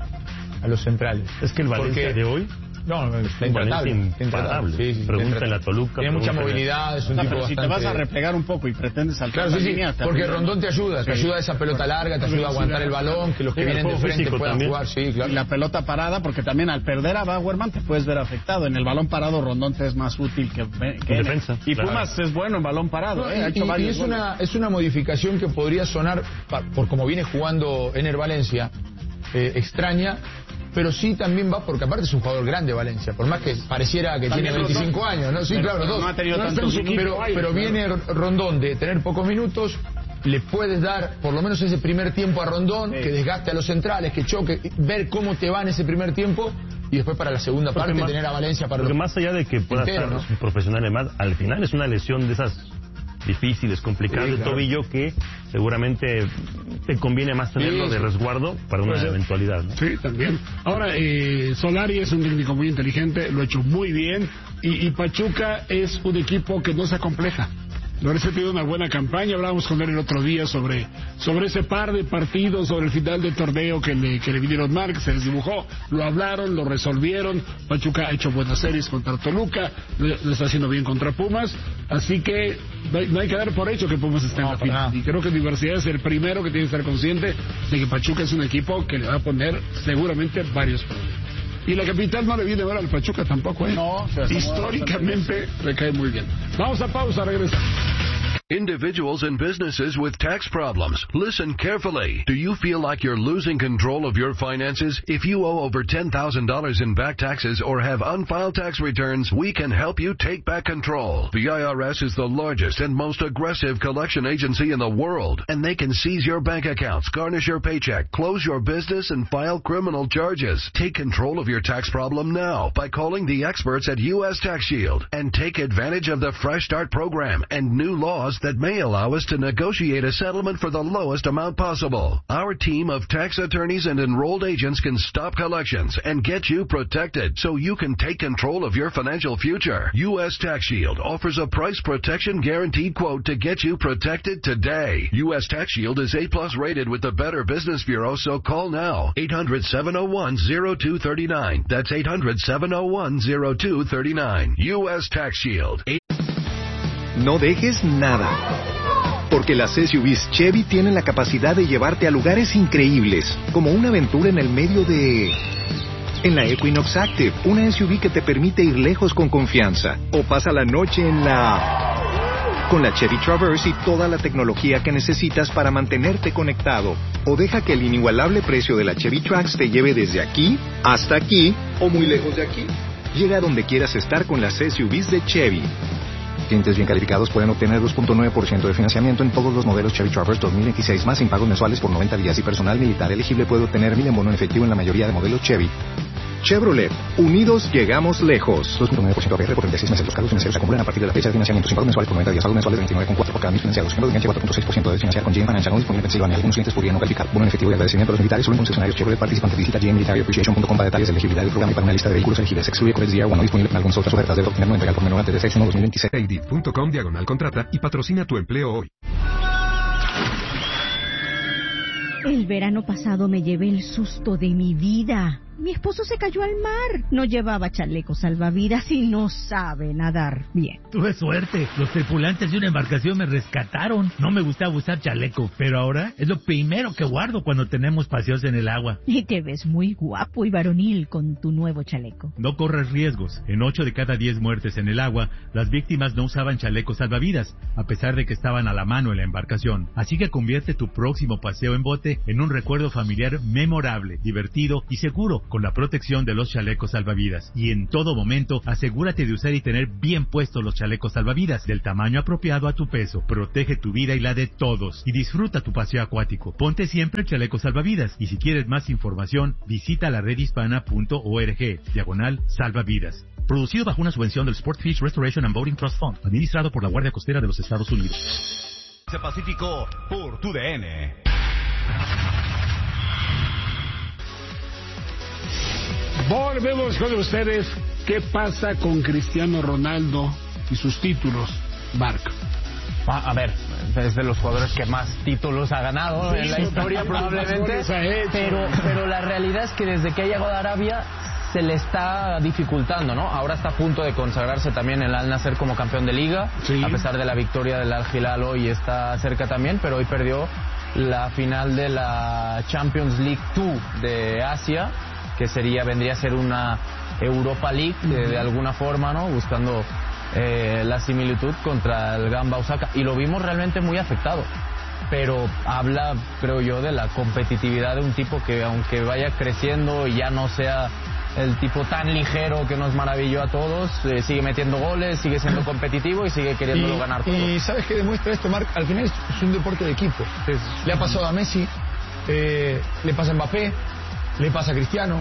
A los centrales. Es que el Valencia Porque... de hoy... No, no, está intratable. Imparable. Sí, sí, pregúntale a Toluca. Tiene mucha movilidad, es un no, tipo pero bastante... si te vas a replegar un poco y pretendes saltar claro, sí, la sí, línea... porque arriba. Rondón te ayuda, te sí. ayuda a esa pelota larga, te ayuda a aguantar el balón, que los que sí, vienen de frente puedan también. jugar, sí, claro. Y la pelota parada, porque también al perder a Bauerman te puedes ver afectado. En el balón parado Rondón te es más útil que... que defensa. Y claro. Pumas es bueno en balón parado, No, ¿eh? Ha y, hecho y, varios y es, una, es una modificación que podría sonar, por como viene jugando Ener Valencia, eh, extraña, pero sí también va porque aparte es un jugador grande Valencia, por más que pareciera que también tiene veinticinco Rondón. años, ¿no? Sí, pero, claro, los dos. No ha tenido no tantos pero, minutos, pero viene Rondón de tener pocos minutos, le puedes dar por lo menos ese primer tiempo a Rondón, sí. que desgaste a los centrales, que choque, ver cómo te va en ese primer tiempo y después para la segunda porque parte más, tener a Valencia para porque los más allá de que pueda entero, estar ¿no? un profesional más, al final es una lesión de esas difíciles, complicadas sí, de claro. tobillo que seguramente te conviene más tenerlo sí, de resguardo para una pues, eventualidad, ¿no? Sí, también. Ahora, eh, Solari es un técnico muy inteligente, lo ha hecho muy bien, y, y Pachuca es un equipo que no se acompleja. Lorenzo tiene una buena campaña, hablábamos con él el otro día sobre, sobre ese par de partidos, sobre el final del torneo que le, que le vinieron mal, que se les dibujó, lo hablaron, lo resolvieron, Pachuca ha hecho buenas series contra Toluca, lo, lo está haciendo bien contra Pumas, así que no hay, no hay que dar por hecho que Pumas está no, en la final, y creo que Universidad es el primero que tiene que estar consciente de que Pachuca es un equipo que le va a poner seguramente varios problemas. Y la capital no le viene mal al Pachuca tampoco, ¿eh? No, históricamente le cae muy bien. Vamos a pausa, regresamos. Individuals and businesses with tax problems. Listen carefully. Do you feel like you're losing control of your finances? If you owe over ten thousand dollars in back taxes or have unfiled tax returns, we can help you take back control. The I R S is the largest and most aggressive collection agency in the world, and they can seize your bank accounts, garnish your paycheck, close your business, and file criminal charges. Take control of your tax problem now by calling the experts at U S Tax Shield and take advantage of the Fresh Start program and new laws that may allow us to negotiate a settlement for the lowest amount possible. Our team of tax attorneys and enrolled agents can stop collections and get you protected so you can take control of your financial future. U S Tax Shield offers a price protection guaranteed quote to get you protected today. U S Tax Shield is A plus rated with the Better Business Bureau, so call now. eight hundred, seven oh one, oh two three nine. That's eight hundred, seven oh one, oh two three nine. U S Tax Shield. No dejes nada, porque las S U Vs Chevy tienen la capacidad de llevarte a lugares increíbles, como una aventura en el medio de... En la Equinox Active, una S U V que te permite ir lejos con confianza, o pasa la noche en la... Con la Chevy Traverse y toda la tecnología que necesitas para mantenerte conectado, o deja que el inigualable precio de la Chevy Trax te lleve desde aquí hasta aquí, o muy lejos de aquí. Llega a donde quieras estar con las S U Vs de Chevy. Clientes bien calificados pueden obtener dos punto nueve por ciento de financiamiento en todos los modelos Chevy Traverse dos mil veintiséis más sin pagos mensuales por noventa días y personal militar elegible puede obtener mil en bono en efectivo en la mayoría de modelos Chevy. Chevrolet, unidos llegamos lejos. dos punto nueve por ciento A P R por treinta y seis meses. Los cargos financieros se acumulan a partir de la fecha de financiamiento sin pagos mensuales por noventa días. Pagos mensuales de veintinueve coma cuatro por cada mil financiados. Tiempo de vigencia cuatro punto seis por ciento de financiar con G M Financial. No disponible en Pensilvania. Algunos clientes podrían no calificar. Bono en efectivo y agradecimiento a los militares solo en concesionarios Chevrolet participantes. Visita G M Military Appreciation punto com para detalles de elegibilidad del programa y para una lista de vehículos elegibles. Se excluye Corex D R uno. No disponible en algunas otras ofertas. Debe obtener no entrega por menor antes de seis uno dos mil veintiséis. Edit punto com diagonal contrata y patrocina tu empleo hoy. El verano pasado me llevé el susto de mi vida. Mi esposo se cayó al mar. No llevaba chaleco salvavidas y no sabe nadar bien. Tuve suerte. Los tripulantes de una embarcación me rescataron. No me gustaba usar chaleco, pero ahora es lo primero que guardo cuando tenemos paseos en el agua. Y te ves muy guapo y varonil con tu nuevo chaleco. No corras riesgos. En ocho de cada diez muertes en el agua, las víctimas no usaban chalecos salvavidas, a pesar de que estaban a la mano en la embarcación. Así que convierte tu próximo paseo en bote en un recuerdo familiar memorable, divertido y seguro. con la protección de los chalecos salvavidas. Y en todo momento, asegúrate de usar y tener bien puestos los chalecos salvavidas del tamaño apropiado a tu peso. Protege tu vida y la de todos y disfruta tu paseo acuático. Ponte siempre el chaleco salvavidas y si quieres más información, visita la red hispana punto org, diagonal salvavidas. Producido bajo una subvención del Sportfish Restoration and Boating Trust Fund, administrado por la Guardia Costera de los Estados Unidos. Pacífico por tu D N. Volvemos con ustedes. ¿Qué pasa con Cristiano Ronaldo y sus títulos, Marc? A ver, es de los jugadores que más títulos ha ganado sí, en la historia probablemente, pero, pero la realidad es que desde que ha llegado a Arabia se le está dificultando, ¿no? Ahora está a punto de consagrarse también el Al Nassr como campeón de liga, sí. a pesar de la victoria del Al Hilal hoy está cerca también, pero hoy perdió la final de la Champions League dos de Asia, que sería vendría a ser una Europa League de, de alguna forma, ¿no? Buscando eh, la similitud contra el Gamba Osaka, y lo vimos realmente muy afectado. Pero habla, creo yo, de la competitividad de un tipo que, aunque vaya creciendo y ya no sea el tipo tan ligero que nos maravilló a todos, eh, sigue metiendo goles, sigue siendo competitivo y sigue queriéndolo y, ganar todo. Y ¿sabes qué demuestra esto, Marc? Al final es, es un deporte de equipo. Es, le ha pasado a Messi, eh, le pasa a Mbappé, le pasa a Cristiano.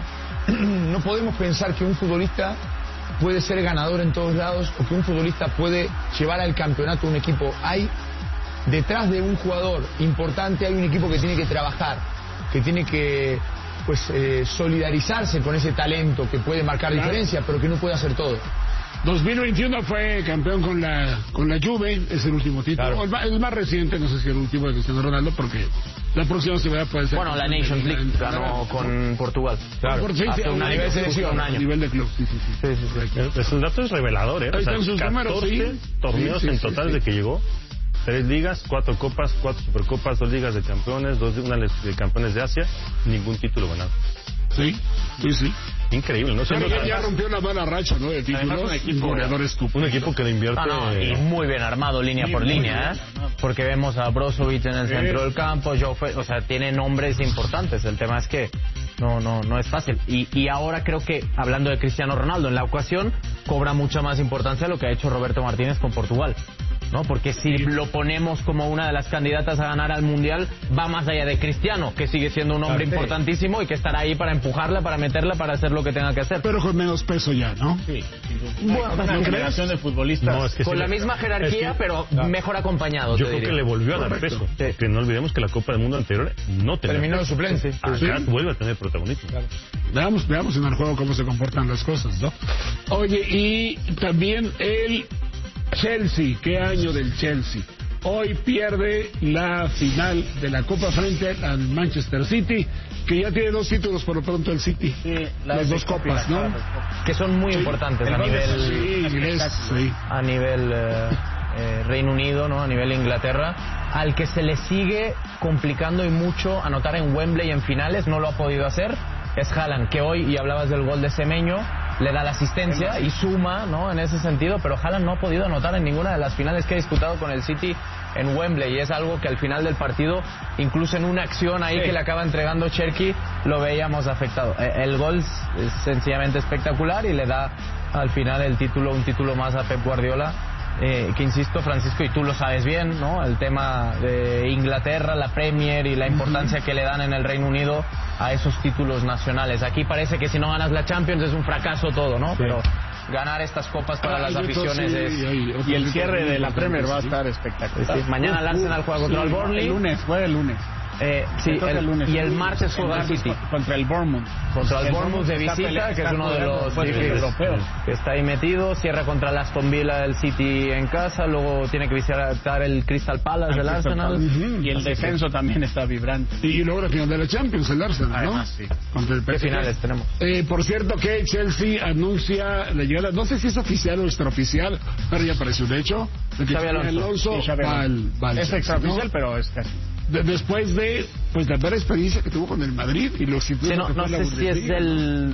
No podemos pensar que un futbolista puede ser ganador en todos lados o que un futbolista puede llevar al campeonato a un equipo. Hay detrás de un jugador importante, hay un equipo que tiene que trabajar, que tiene que pues eh, solidarizarse con ese talento que puede marcar claro. diferencia, pero que no puede hacer todo. dos mil veintiuno fue campeón con la con la Juve, es el último título, claro. el, más, el más reciente, no sé si el último de Cristiano Ronaldo, porque la próxima semana puede ser... Bueno, la Nations League de, ganó de, con Portugal. Claro. Por, sí, sí, Hace un, a nivel selección, un año. nivel de club, sí, sí, sí. sí, sí, sí. Es un dato es revelador, ¿eh? O sea, catorce números, sí. torneos sí, sí, en total sí, sí. de que llegó. Tres ligas, cuatro copas, cuatro supercopas, dos ligas de campeones, dos una de campeones de Asia, ningún título ganado. Sí, sí, sí. Increíble, ¿no? Claro, ya, ya rompió una mala racha, ¿no? De títulos, un equipo goleador estúpido. Un equipo que le invierte... Ah, no, y muy bien armado línea sí, por línea, ¿eh? Porque vemos a Brozovic en el sí. centro del campo, Joe Fe... o sea, tiene nombres importantes. El tema es que no no no es fácil. Y, y ahora creo que, hablando de Cristiano Ronaldo, en la ocasión cobra mucha más importancia lo que ha hecho Roberto Martínez con Portugal, ¿no? Porque si lo ponemos como una de las candidatas a ganar al Mundial, va más allá de Cristiano, que sigue siendo un hombre claro, importantísimo y que estará ahí para empujarla, para meterla, para hacer lo que tenga que hacer. Pero con menos peso ya, ¿no? Sí. Bueno, una generación de futbolistas no, es que con sí, la misma jerarquía, es que, pero no. mejor acompañado. Yo creo diría. que le volvió a dar Correcto. peso. Sí. Porque no olvidemos que la Copa del Mundo anterior no tenía terminó de suplente. Acá sí. vuelve a tener protagonismo. Claro. Veamos, veamos en el juego cómo se comportan las cosas, ¿no? Oye, y también el Chelsea, ¿qué año del Chelsea? Hoy pierde la final de la Copa frente al Manchester City, que ya tiene dos títulos por lo pronto el City. Sí, las dos copas, ¿no? Que son muy sí. importantes a nivel, sí, inglés, sí. a nivel eh, eh, Reino Unido, ¿no? A nivel Inglaterra, al que se le sigue complicando y mucho anotar en Wembley en finales, no lo ha podido hacer, es Haaland, que hoy, y hablabas del gol de Semeño, le da la asistencia y suma, ¿no? En ese sentido, pero Haaland no ha podido anotar en ninguna de las finales que ha disputado con el City en Wembley, y es algo que al final del partido, incluso en una acción ahí sí. que le acaba entregando Cherki, lo veíamos afectado. El gol es sencillamente espectacular y le da al final el título, un título más a Pep Guardiola. Eh, que insisto, Francisco, y tú lo sabes bien, ¿no? El tema de Inglaterra, la Premier y la importancia que le dan en el Reino Unido a esos títulos nacionales. Aquí parece que si no ganas la Champions es un fracaso todo, ¿no? Sí. Pero ganar estas copas para ah, las aficiones sí, es... Y, y el cierre de la Premier va a estar espectacular. Sí, mañana el Arsenal juega contra sí, el Burnley. El lunes, juega el lunes. Eh, sí, el, el lunes, y el martes juega el City contra el Bournemouth, contra el, el Bournemouth de visita, que es uno de los europeos que está ahí metido. Cierra contra el Aston Villa el City en casa, luego tiene que visitar el Crystal Palace del Arsenal. Uh-huh. Y el Así descenso que... también está vibrante. Y luego la final de la Champions, el Arsenal, ¿no? Además, sí. Contra el P S G. ¿Qué finales tenemos? Eh, por cierto que Chelsea anuncia la llegada, no sé si es oficial o extraoficial, pero ya apareció de hecho, de que Xabi Alonso, Alonso sí, va al, va al es Chelsea, extraoficial, ¿no? Pero es casi. De, después de pues la experiencia que tuvo con el Madrid y lo sí, no, no sé si es el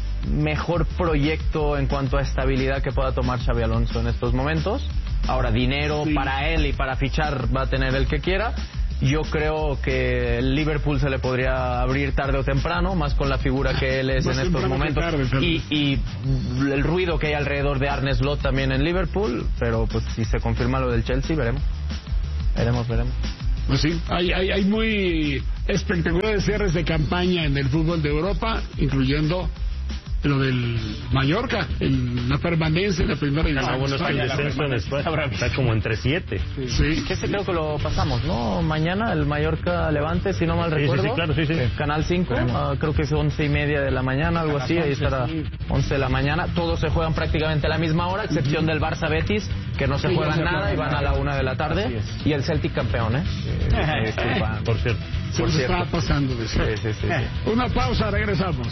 mejor proyecto en cuanto a estabilidad que pueda tomar Xabi Alonso en estos momentos. Ahora, dinero sí. para él y para fichar va a tener el que quiera, Yo creo que el Liverpool se le podría abrir tarde o temprano, más con la figura que él es en estos momentos. Tarde, y, y el ruido que hay alrededor de Arne Slot también en Liverpool, pero pues si se confirma lo del Chelsea, veremos. Veremos, veremos. Pues sí, hay, hay, hay muy espectaculares cierres de campaña en el fútbol de Europa, incluyendo lo del Mallorca, en la permanencia en la primera división. Ah, bueno, es que el descenso en España está como entre siete. Sí. sí. Que ese creo que lo pasamos, ¿no? Mañana el Mallorca Levante, si no mal recuerdo. Sí, sí, claro, sí, sí. Canal cinco, uh, creo que es once y media de la mañana, algo así, ahí estará once de la mañana. Todos se juegan prácticamente a la misma hora, excepción del Barça Betis, que no se sí, juegan nada y van a la una de la tarde. Y el Celtic campeón, ¿eh? eh sí, va, por cierto. Se por nos cierto. está pasando de eso. Sí, sí, sí, sí. Una pausa, regresamos.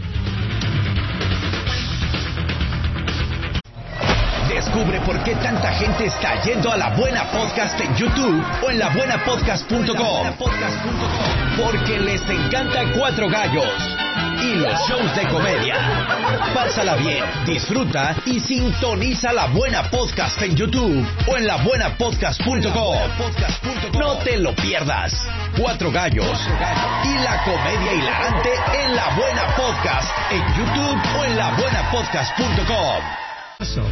Descubre por qué tanta gente está yendo a La Buena Podcast en YouTube o en la buena podcast punto com. Porque les encanta Cuatro Gallos y los shows de comedia. Pásala bien, disfruta y sintoniza La Buena Podcast en YouTube o en la buena podcast punto com. No te lo pierdas. Cuatro Gallos y la comedia hilarante en La Buena Podcast en YouTube o en la buena podcast punto com.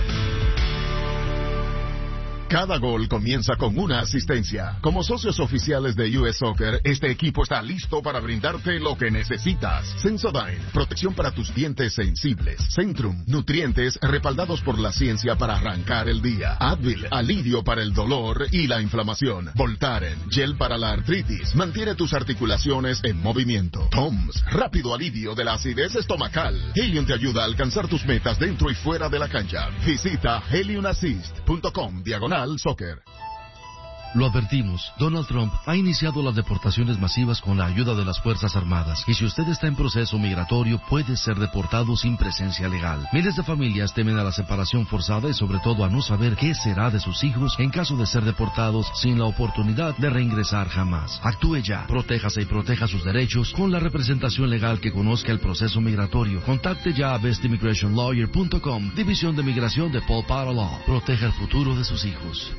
Cada gol comienza con una asistencia. Como socios oficiales de U S Soccer, este equipo está listo para brindarte lo que necesitas. Sensodyne, protección para tus dientes sensibles. Centrum, nutrientes respaldados por la ciencia para arrancar el día. Advil, alivio para el dolor y la inflamación. Voltaren, gel para la artritis, mantiene tus articulaciones en movimiento. Toms, rápido alivio de la acidez estomacal. Helium te ayuda a alcanzar tus metas dentro y fuera de la cancha. Visita helium assist punto com diagonal soccer. Lo advertimos, Donald Trump ha iniciado las deportaciones masivas con la ayuda de las Fuerzas Armadas, y si usted está en proceso migratorio puede ser deportado sin presencia legal. Miles de familias temen a la separación forzada y sobre todo a no saber qué será de sus hijos en caso de ser deportados sin la oportunidad de reingresar jamás. Actúe ya, protéjase y proteja sus derechos con la representación legal que conozca el proceso migratorio. Contacte ya a best immigration lawyer punto com, División de Migración de Paul Potter Law. Proteja el futuro de sus hijos.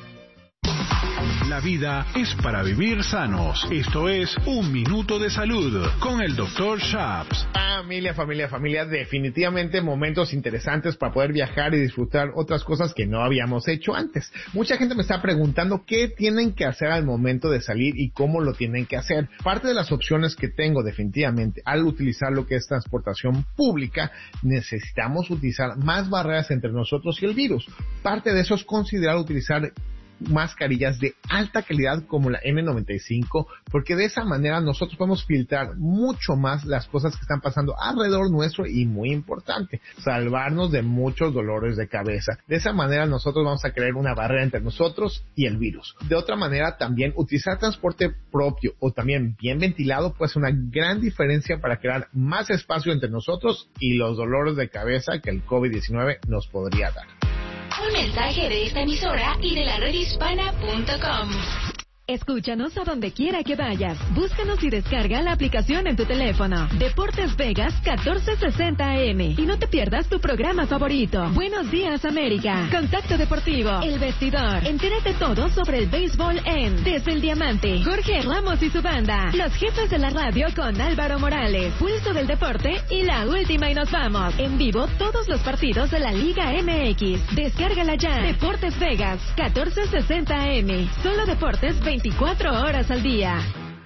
La vida es para vivir sanos. Esto es Un Minuto de Salud con el doctor Shaps. Familia, familia, familia, definitivamente momentos interesantes para poder viajar y disfrutar otras cosas que no habíamos hecho antes. Mucha gente me está preguntando qué tienen que hacer al momento de salir y cómo lo tienen que hacer. Parte de las opciones que tengo definitivamente al utilizar lo que es transportación pública, necesitamos utilizar más barreras entre nosotros y el virus. Parte de eso es considerar utilizar mascarillas de alta calidad como la N noventa y cinco, porque de esa manera nosotros podemos filtrar mucho más las cosas que están pasando alrededor nuestro y, muy importante, salvarnos de muchos dolores de cabeza. De esa manera nosotros vamos a crear una barrera entre nosotros y el virus. De otra manera, también utilizar transporte propio o también bien ventilado puede ser una gran diferencia para crear más espacio entre nosotros y los dolores de cabeza que el COVID diecinueve nos podría dar. Un mensaje de esta emisora y de la red hispana punto com. Escúchanos a donde quiera que vayas. Búscanos y descarga la aplicación en tu teléfono. Deportes Vegas catorce sesenta A M. Y no te pierdas tu programa favorito. Buenos días, América. Contacto Deportivo. El Vestidor. Entérate todo sobre el béisbol en Desde el Diamante. Jorge Ramos y su banda. Los jefes de la radio con Álvaro Morales. Pulso del Deporte y La Última y Nos Vamos. En vivo todos los partidos de la Liga M X. Descárgala ya. Deportes Vegas catorce sesenta A M. Solo deportes veinticuatro horas al día.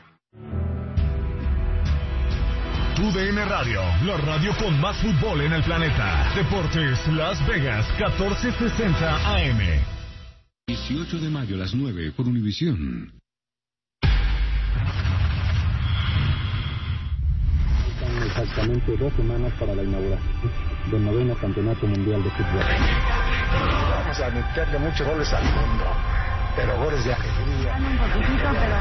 Tu D N Radio, la radio con más fútbol en el planeta. Deportes Las Vegas, catorce sesenta A M. dieciocho de mayo a las nueve por Univisión. Faltan exactamente dos semanas para la inauguración del noveno Campeonato Mundial de Fútbol. Vamos a meterle muchos goles al mundo, pero goles de alegría. Un poquitito, pero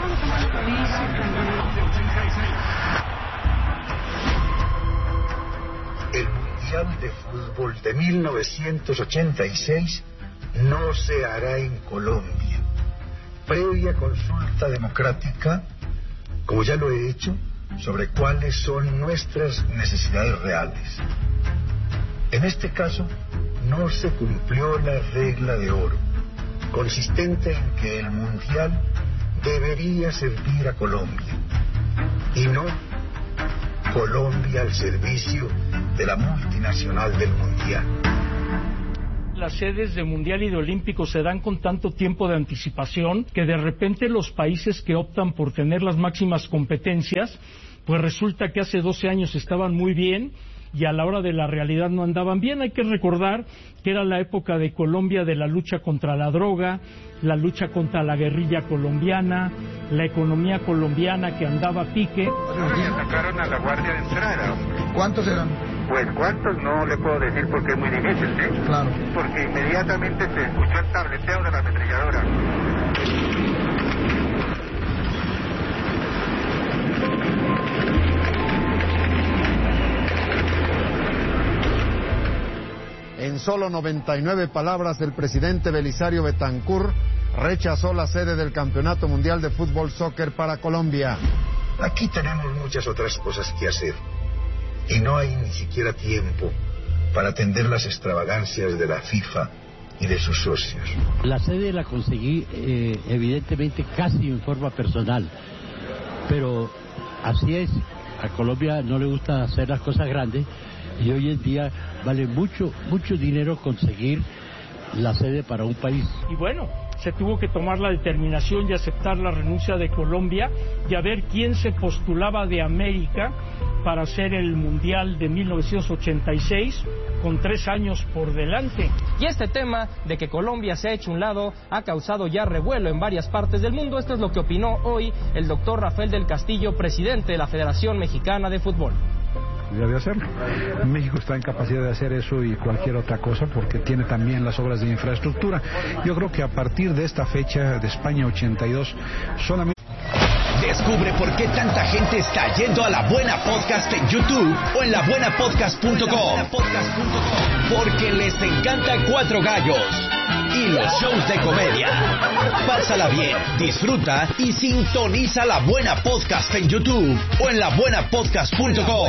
el Mundial de Fútbol de mil novecientos ochenta y seis no se hará en Colombia. Previa consulta democrática, como ya lo he hecho, sobre cuáles son nuestras necesidades reales. En este caso, no se cumplió la regla de oro, consistente en que el Mundial debería servir a Colombia y no Colombia al servicio de la multinacional del Mundial. Las sedes de Mundial y de Olímpico se dan con tanto tiempo de anticipación que de repente los países que optan por tener las máximas competencias, pues resulta que hace doce años estaban muy bien y a la hora de la realidad no andaban bien. Hay que recordar que era la época de Colombia de la lucha contra la droga, la lucha contra la guerrilla colombiana, la economía colombiana que andaba a pique. Y atacaron a la guardia de entrada, hombre. ¿Cuántos eran? Pues cuántos no le puedo decir porque es muy difícil, ¿eh? Claro. Porque inmediatamente se escuchó el tableteo de la ametralladora. En solo noventa y nueve palabras, el presidente Belisario Betancur rechazó la sede del Campeonato Mundial de Fútbol Soccer para Colombia. Aquí tenemos muchas otras cosas que hacer y no hay ni siquiera tiempo para atender las extravagancias de la FIFA y de sus socios. La sede la conseguí eh, evidentemente casi en forma personal, pero así es, a Colombia no le gusta hacer las cosas grandes y hoy en día vale mucho, mucho dinero conseguir la sede para un país. Y bueno, se tuvo que tomar la determinación y aceptar la renuncia de Colombia y a ver quién se postulaba de América para hacer el Mundial de mil novecientos ochenta y seis con tres años por delante. Y este tema de que Colombia se ha hecho un lado ha causado ya revuelo en varias partes del mundo. Esto es lo que opinó hoy el doctor Rafael del Castillo, presidente de la Federación Mexicana de Fútbol. De hacerlo. México está en capacidad de hacer eso y cualquier otra cosa porque tiene también las obras de infraestructura. Yo creo que a partir de esta fecha de España ochenta y dos solamente... Descubre por qué tanta gente está yendo a La Buena Podcast en YouTube o en la buena podcast punto com. Porque les encanta Cuatro Gallos y los shows de comedia. Pásala bien, disfruta y sintoniza La Buena Podcast en YouTube o en la buena podcast punto com.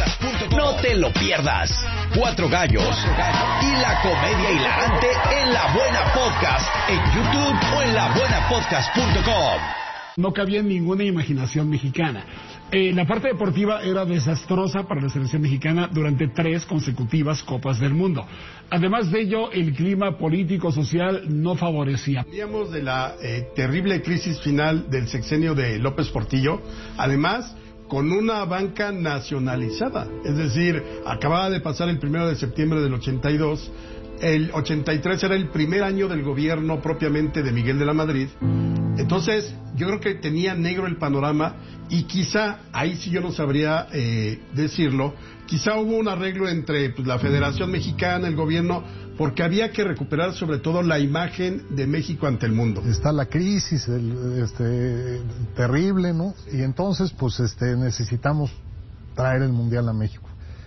No te lo pierdas. Cuatro Gallos y la comedia hilarante en La Buena Podcast en YouTube o en la buena podcast punto com. No cabía ninguna imaginación mexicana. Eh, la parte deportiva era desastrosa para la selección mexicana durante tres consecutivas Copas del Mundo. Además de ello, el clima político-social no favorecía. Veníamos de la eh, terrible crisis final del sexenio de López Portillo, además con una banca nacionalizada. Es decir, acababa de pasar el primero de septiembre del ochenta y dos, el ochenta y tres era el primer año del gobierno propiamente de Miguel de la Madrid. Entonces, yo creo que tenía negro el panorama y quizá, ahí sí yo no sabría eh, decirlo, quizá hubo un arreglo entre pues, la Federación Mexicana, el gobierno, porque había que recuperar sobre todo la imagen de México ante el mundo. Está la crisis el, este, terrible, ¿no? Y entonces, pues este, necesitamos traer el Mundial a México.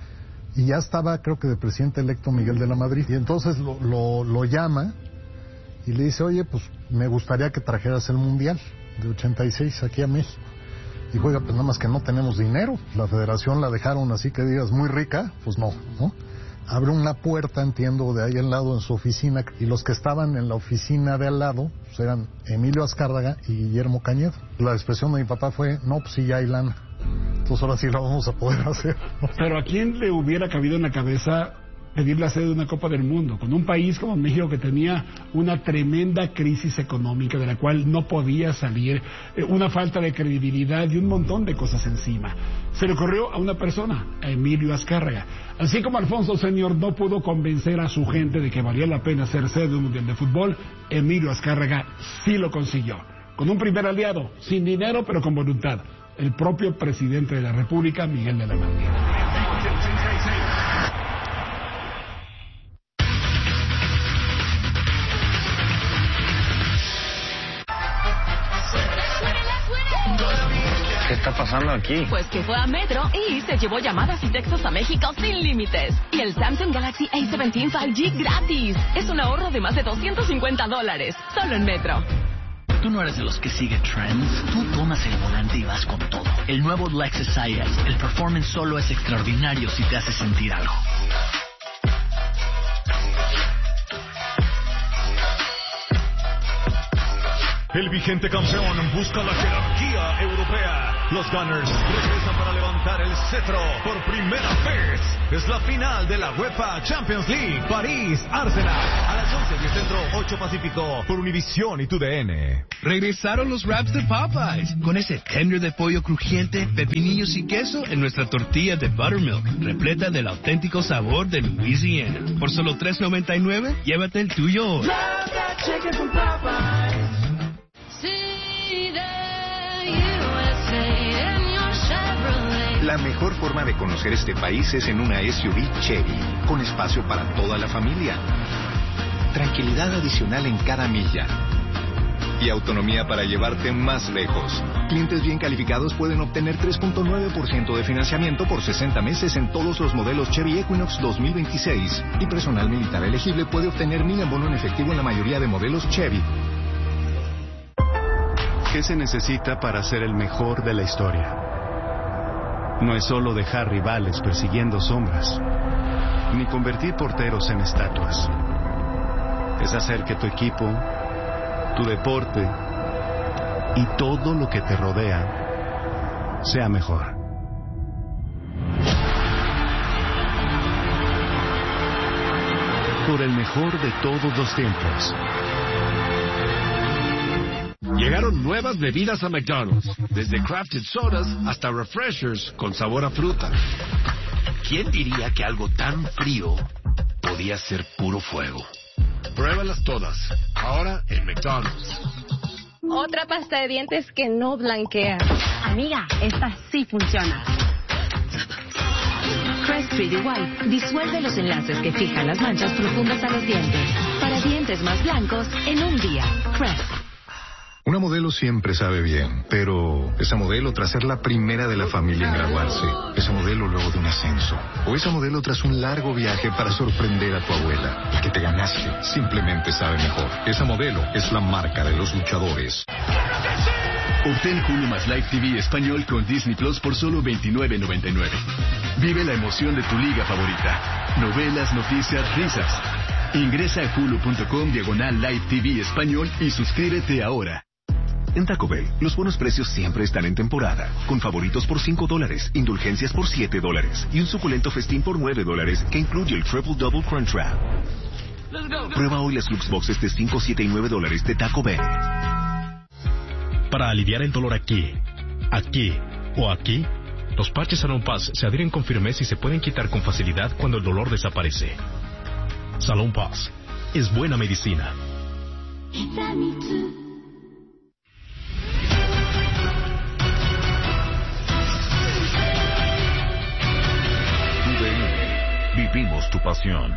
Y ya estaba, creo que de presidente electo Miguel de la Madrid. Y entonces lo, lo, lo llama y le dice, oye, pues me gustaría que trajeras el Mundial de ochenta y seis aquí a México. Y oiga, pues nada más que no tenemos dinero. La federación la dejaron así que digas muy rica, pues no, ¿no? Abre una puerta, entiendo, de ahí al lado en su oficina, y los que estaban en la oficina de al lado pues eran Emilio Azcárraga y Guillermo Cañedo. La expresión de mi papá fue, no, pues sí, ya hay lana. Entonces ahora sí la vamos a poder hacer. Pero ¿a quién le hubiera cabido en la cabeza pedir la sede de una Copa del Mundo con un país como México que tenía una tremenda crisis económica de la cual no podía salir, eh, una falta de credibilidad y un montón de cosas encima? Se le ocurrió a una persona, a Emilio Azcárraga. Así como Alfonso Senior no pudo convencer a su gente de que valía la pena ser sede de un mundial de fútbol, Emilio Azcárraga sí lo consiguió. Con un primer aliado, sin dinero pero con voluntad, el propio presidente de la República, Miguel de la Madrid. ¿Qué está pasando aquí? Pues que fue a Metro y se llevó llamadas y textos a México sin límites. Y el Samsung Galaxy A diecisiete cinco G gratis. Es un ahorro de más de doscientos cincuenta dólares. Solo en Metro. Tú no eres de los que sigue trends. Tú tomas el volante y vas con todo. El nuevo Lexus I S. El performance solo es extraordinario si te hace sentir algo. El vigente campeón busca la jerarquía europea. Los Gunners regresan para levantar el cetro por primera vez. Es la final de la UEFA Champions League. París-Arsenal. A las once diez Centro, ocho Pacífico. Por Univisión y T U D N. Regresaron los wraps de Popeyes. Con ese tender de pollo crujiente, pepinillos y queso en nuestra tortilla de buttermilk. Repleta del auténtico sabor de Louisiana. Por solo tres noventa y nueve, llévate el tuyo hoy. La mejor forma de conocer este país es en una S U V Chevy, con espacio para toda la familia, tranquilidad adicional en cada milla y autonomía para llevarte más lejos. Clientes bien calificados pueden obtener tres punto nueve por ciento de financiamiento por sesenta meses en todos los modelos Chevy Equinox dos mil veintiséis y personal militar elegible puede obtener mil en bono en efectivo en la mayoría de modelos Chevy. ¿Qué se necesita para ser el mejor de la historia? No es solo dejar rivales persiguiendo sombras, ni convertir porteros en estatuas. Es hacer que tu equipo, tu deporte y todo lo que te rodea sea mejor. Por el mejor de todos los tiempos. Llegaron nuevas bebidas a McDonald's, desde Crafted Sodas hasta Refreshers con sabor a fruta. ¿Quién diría que algo tan frío podía ser puro fuego? Pruébalas todas, ahora en McDonald's. Otra pasta de dientes que no blanquea. Amiga, esta sí funciona. Crest Pretty White disuelve los enlaces que fijan las manchas profundas a los dientes. Para dientes más blancos en un día. Crest. Una modelo siempre sabe bien, pero esa modelo tras ser la primera de la familia en graduarse, esa modelo luego de un ascenso, o esa modelo tras un largo viaje para sorprender a tu abuela, el que te ganaste, simplemente sabe mejor. Esa modelo es la marca de los luchadores. Obtén Hulu más Live T V español con Disney Plus por solo veintinueve noventa y nueve. Vive la emoción de tu liga favorita. Novelas, noticias, risas. Ingresa a hulu.com diagonal Live T V español y suscríbete ahora. En Taco Bell, los buenos precios siempre están en temporada, con favoritos por cinco dólares, indulgencias por siete dólares y un suculento festín por nueve dólares que incluye el Triple Double Crunch Wrap. Prueba hoy las Lux Boxes de cinco, siete y nueve dólares de Taco Bell. Para aliviar el dolor aquí, aquí o aquí, los parches Salon Pass se adhieren con firmeza y se pueden quitar con facilidad cuando el dolor desaparece. Salon Pass es buena medicina. Vivimos tu pasión.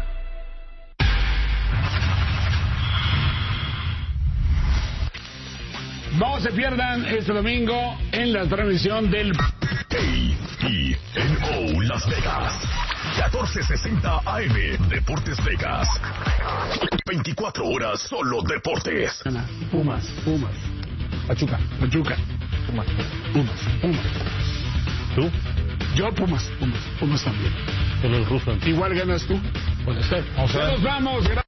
No se pierdan este domingo en la transmisión del A T N O Las Vegas. catorce sesenta A M Deportes Vegas. veinticuatro horas solo deportes. Pumas, Pumas. Pachuca, Pachuca. Pumas, Pumas, Pumas. ¿Tú? Yo Pumas, Pumas, Pumas también. Solo el ruso. Igual ganas tú. Puede ser. O sea, nos vamos.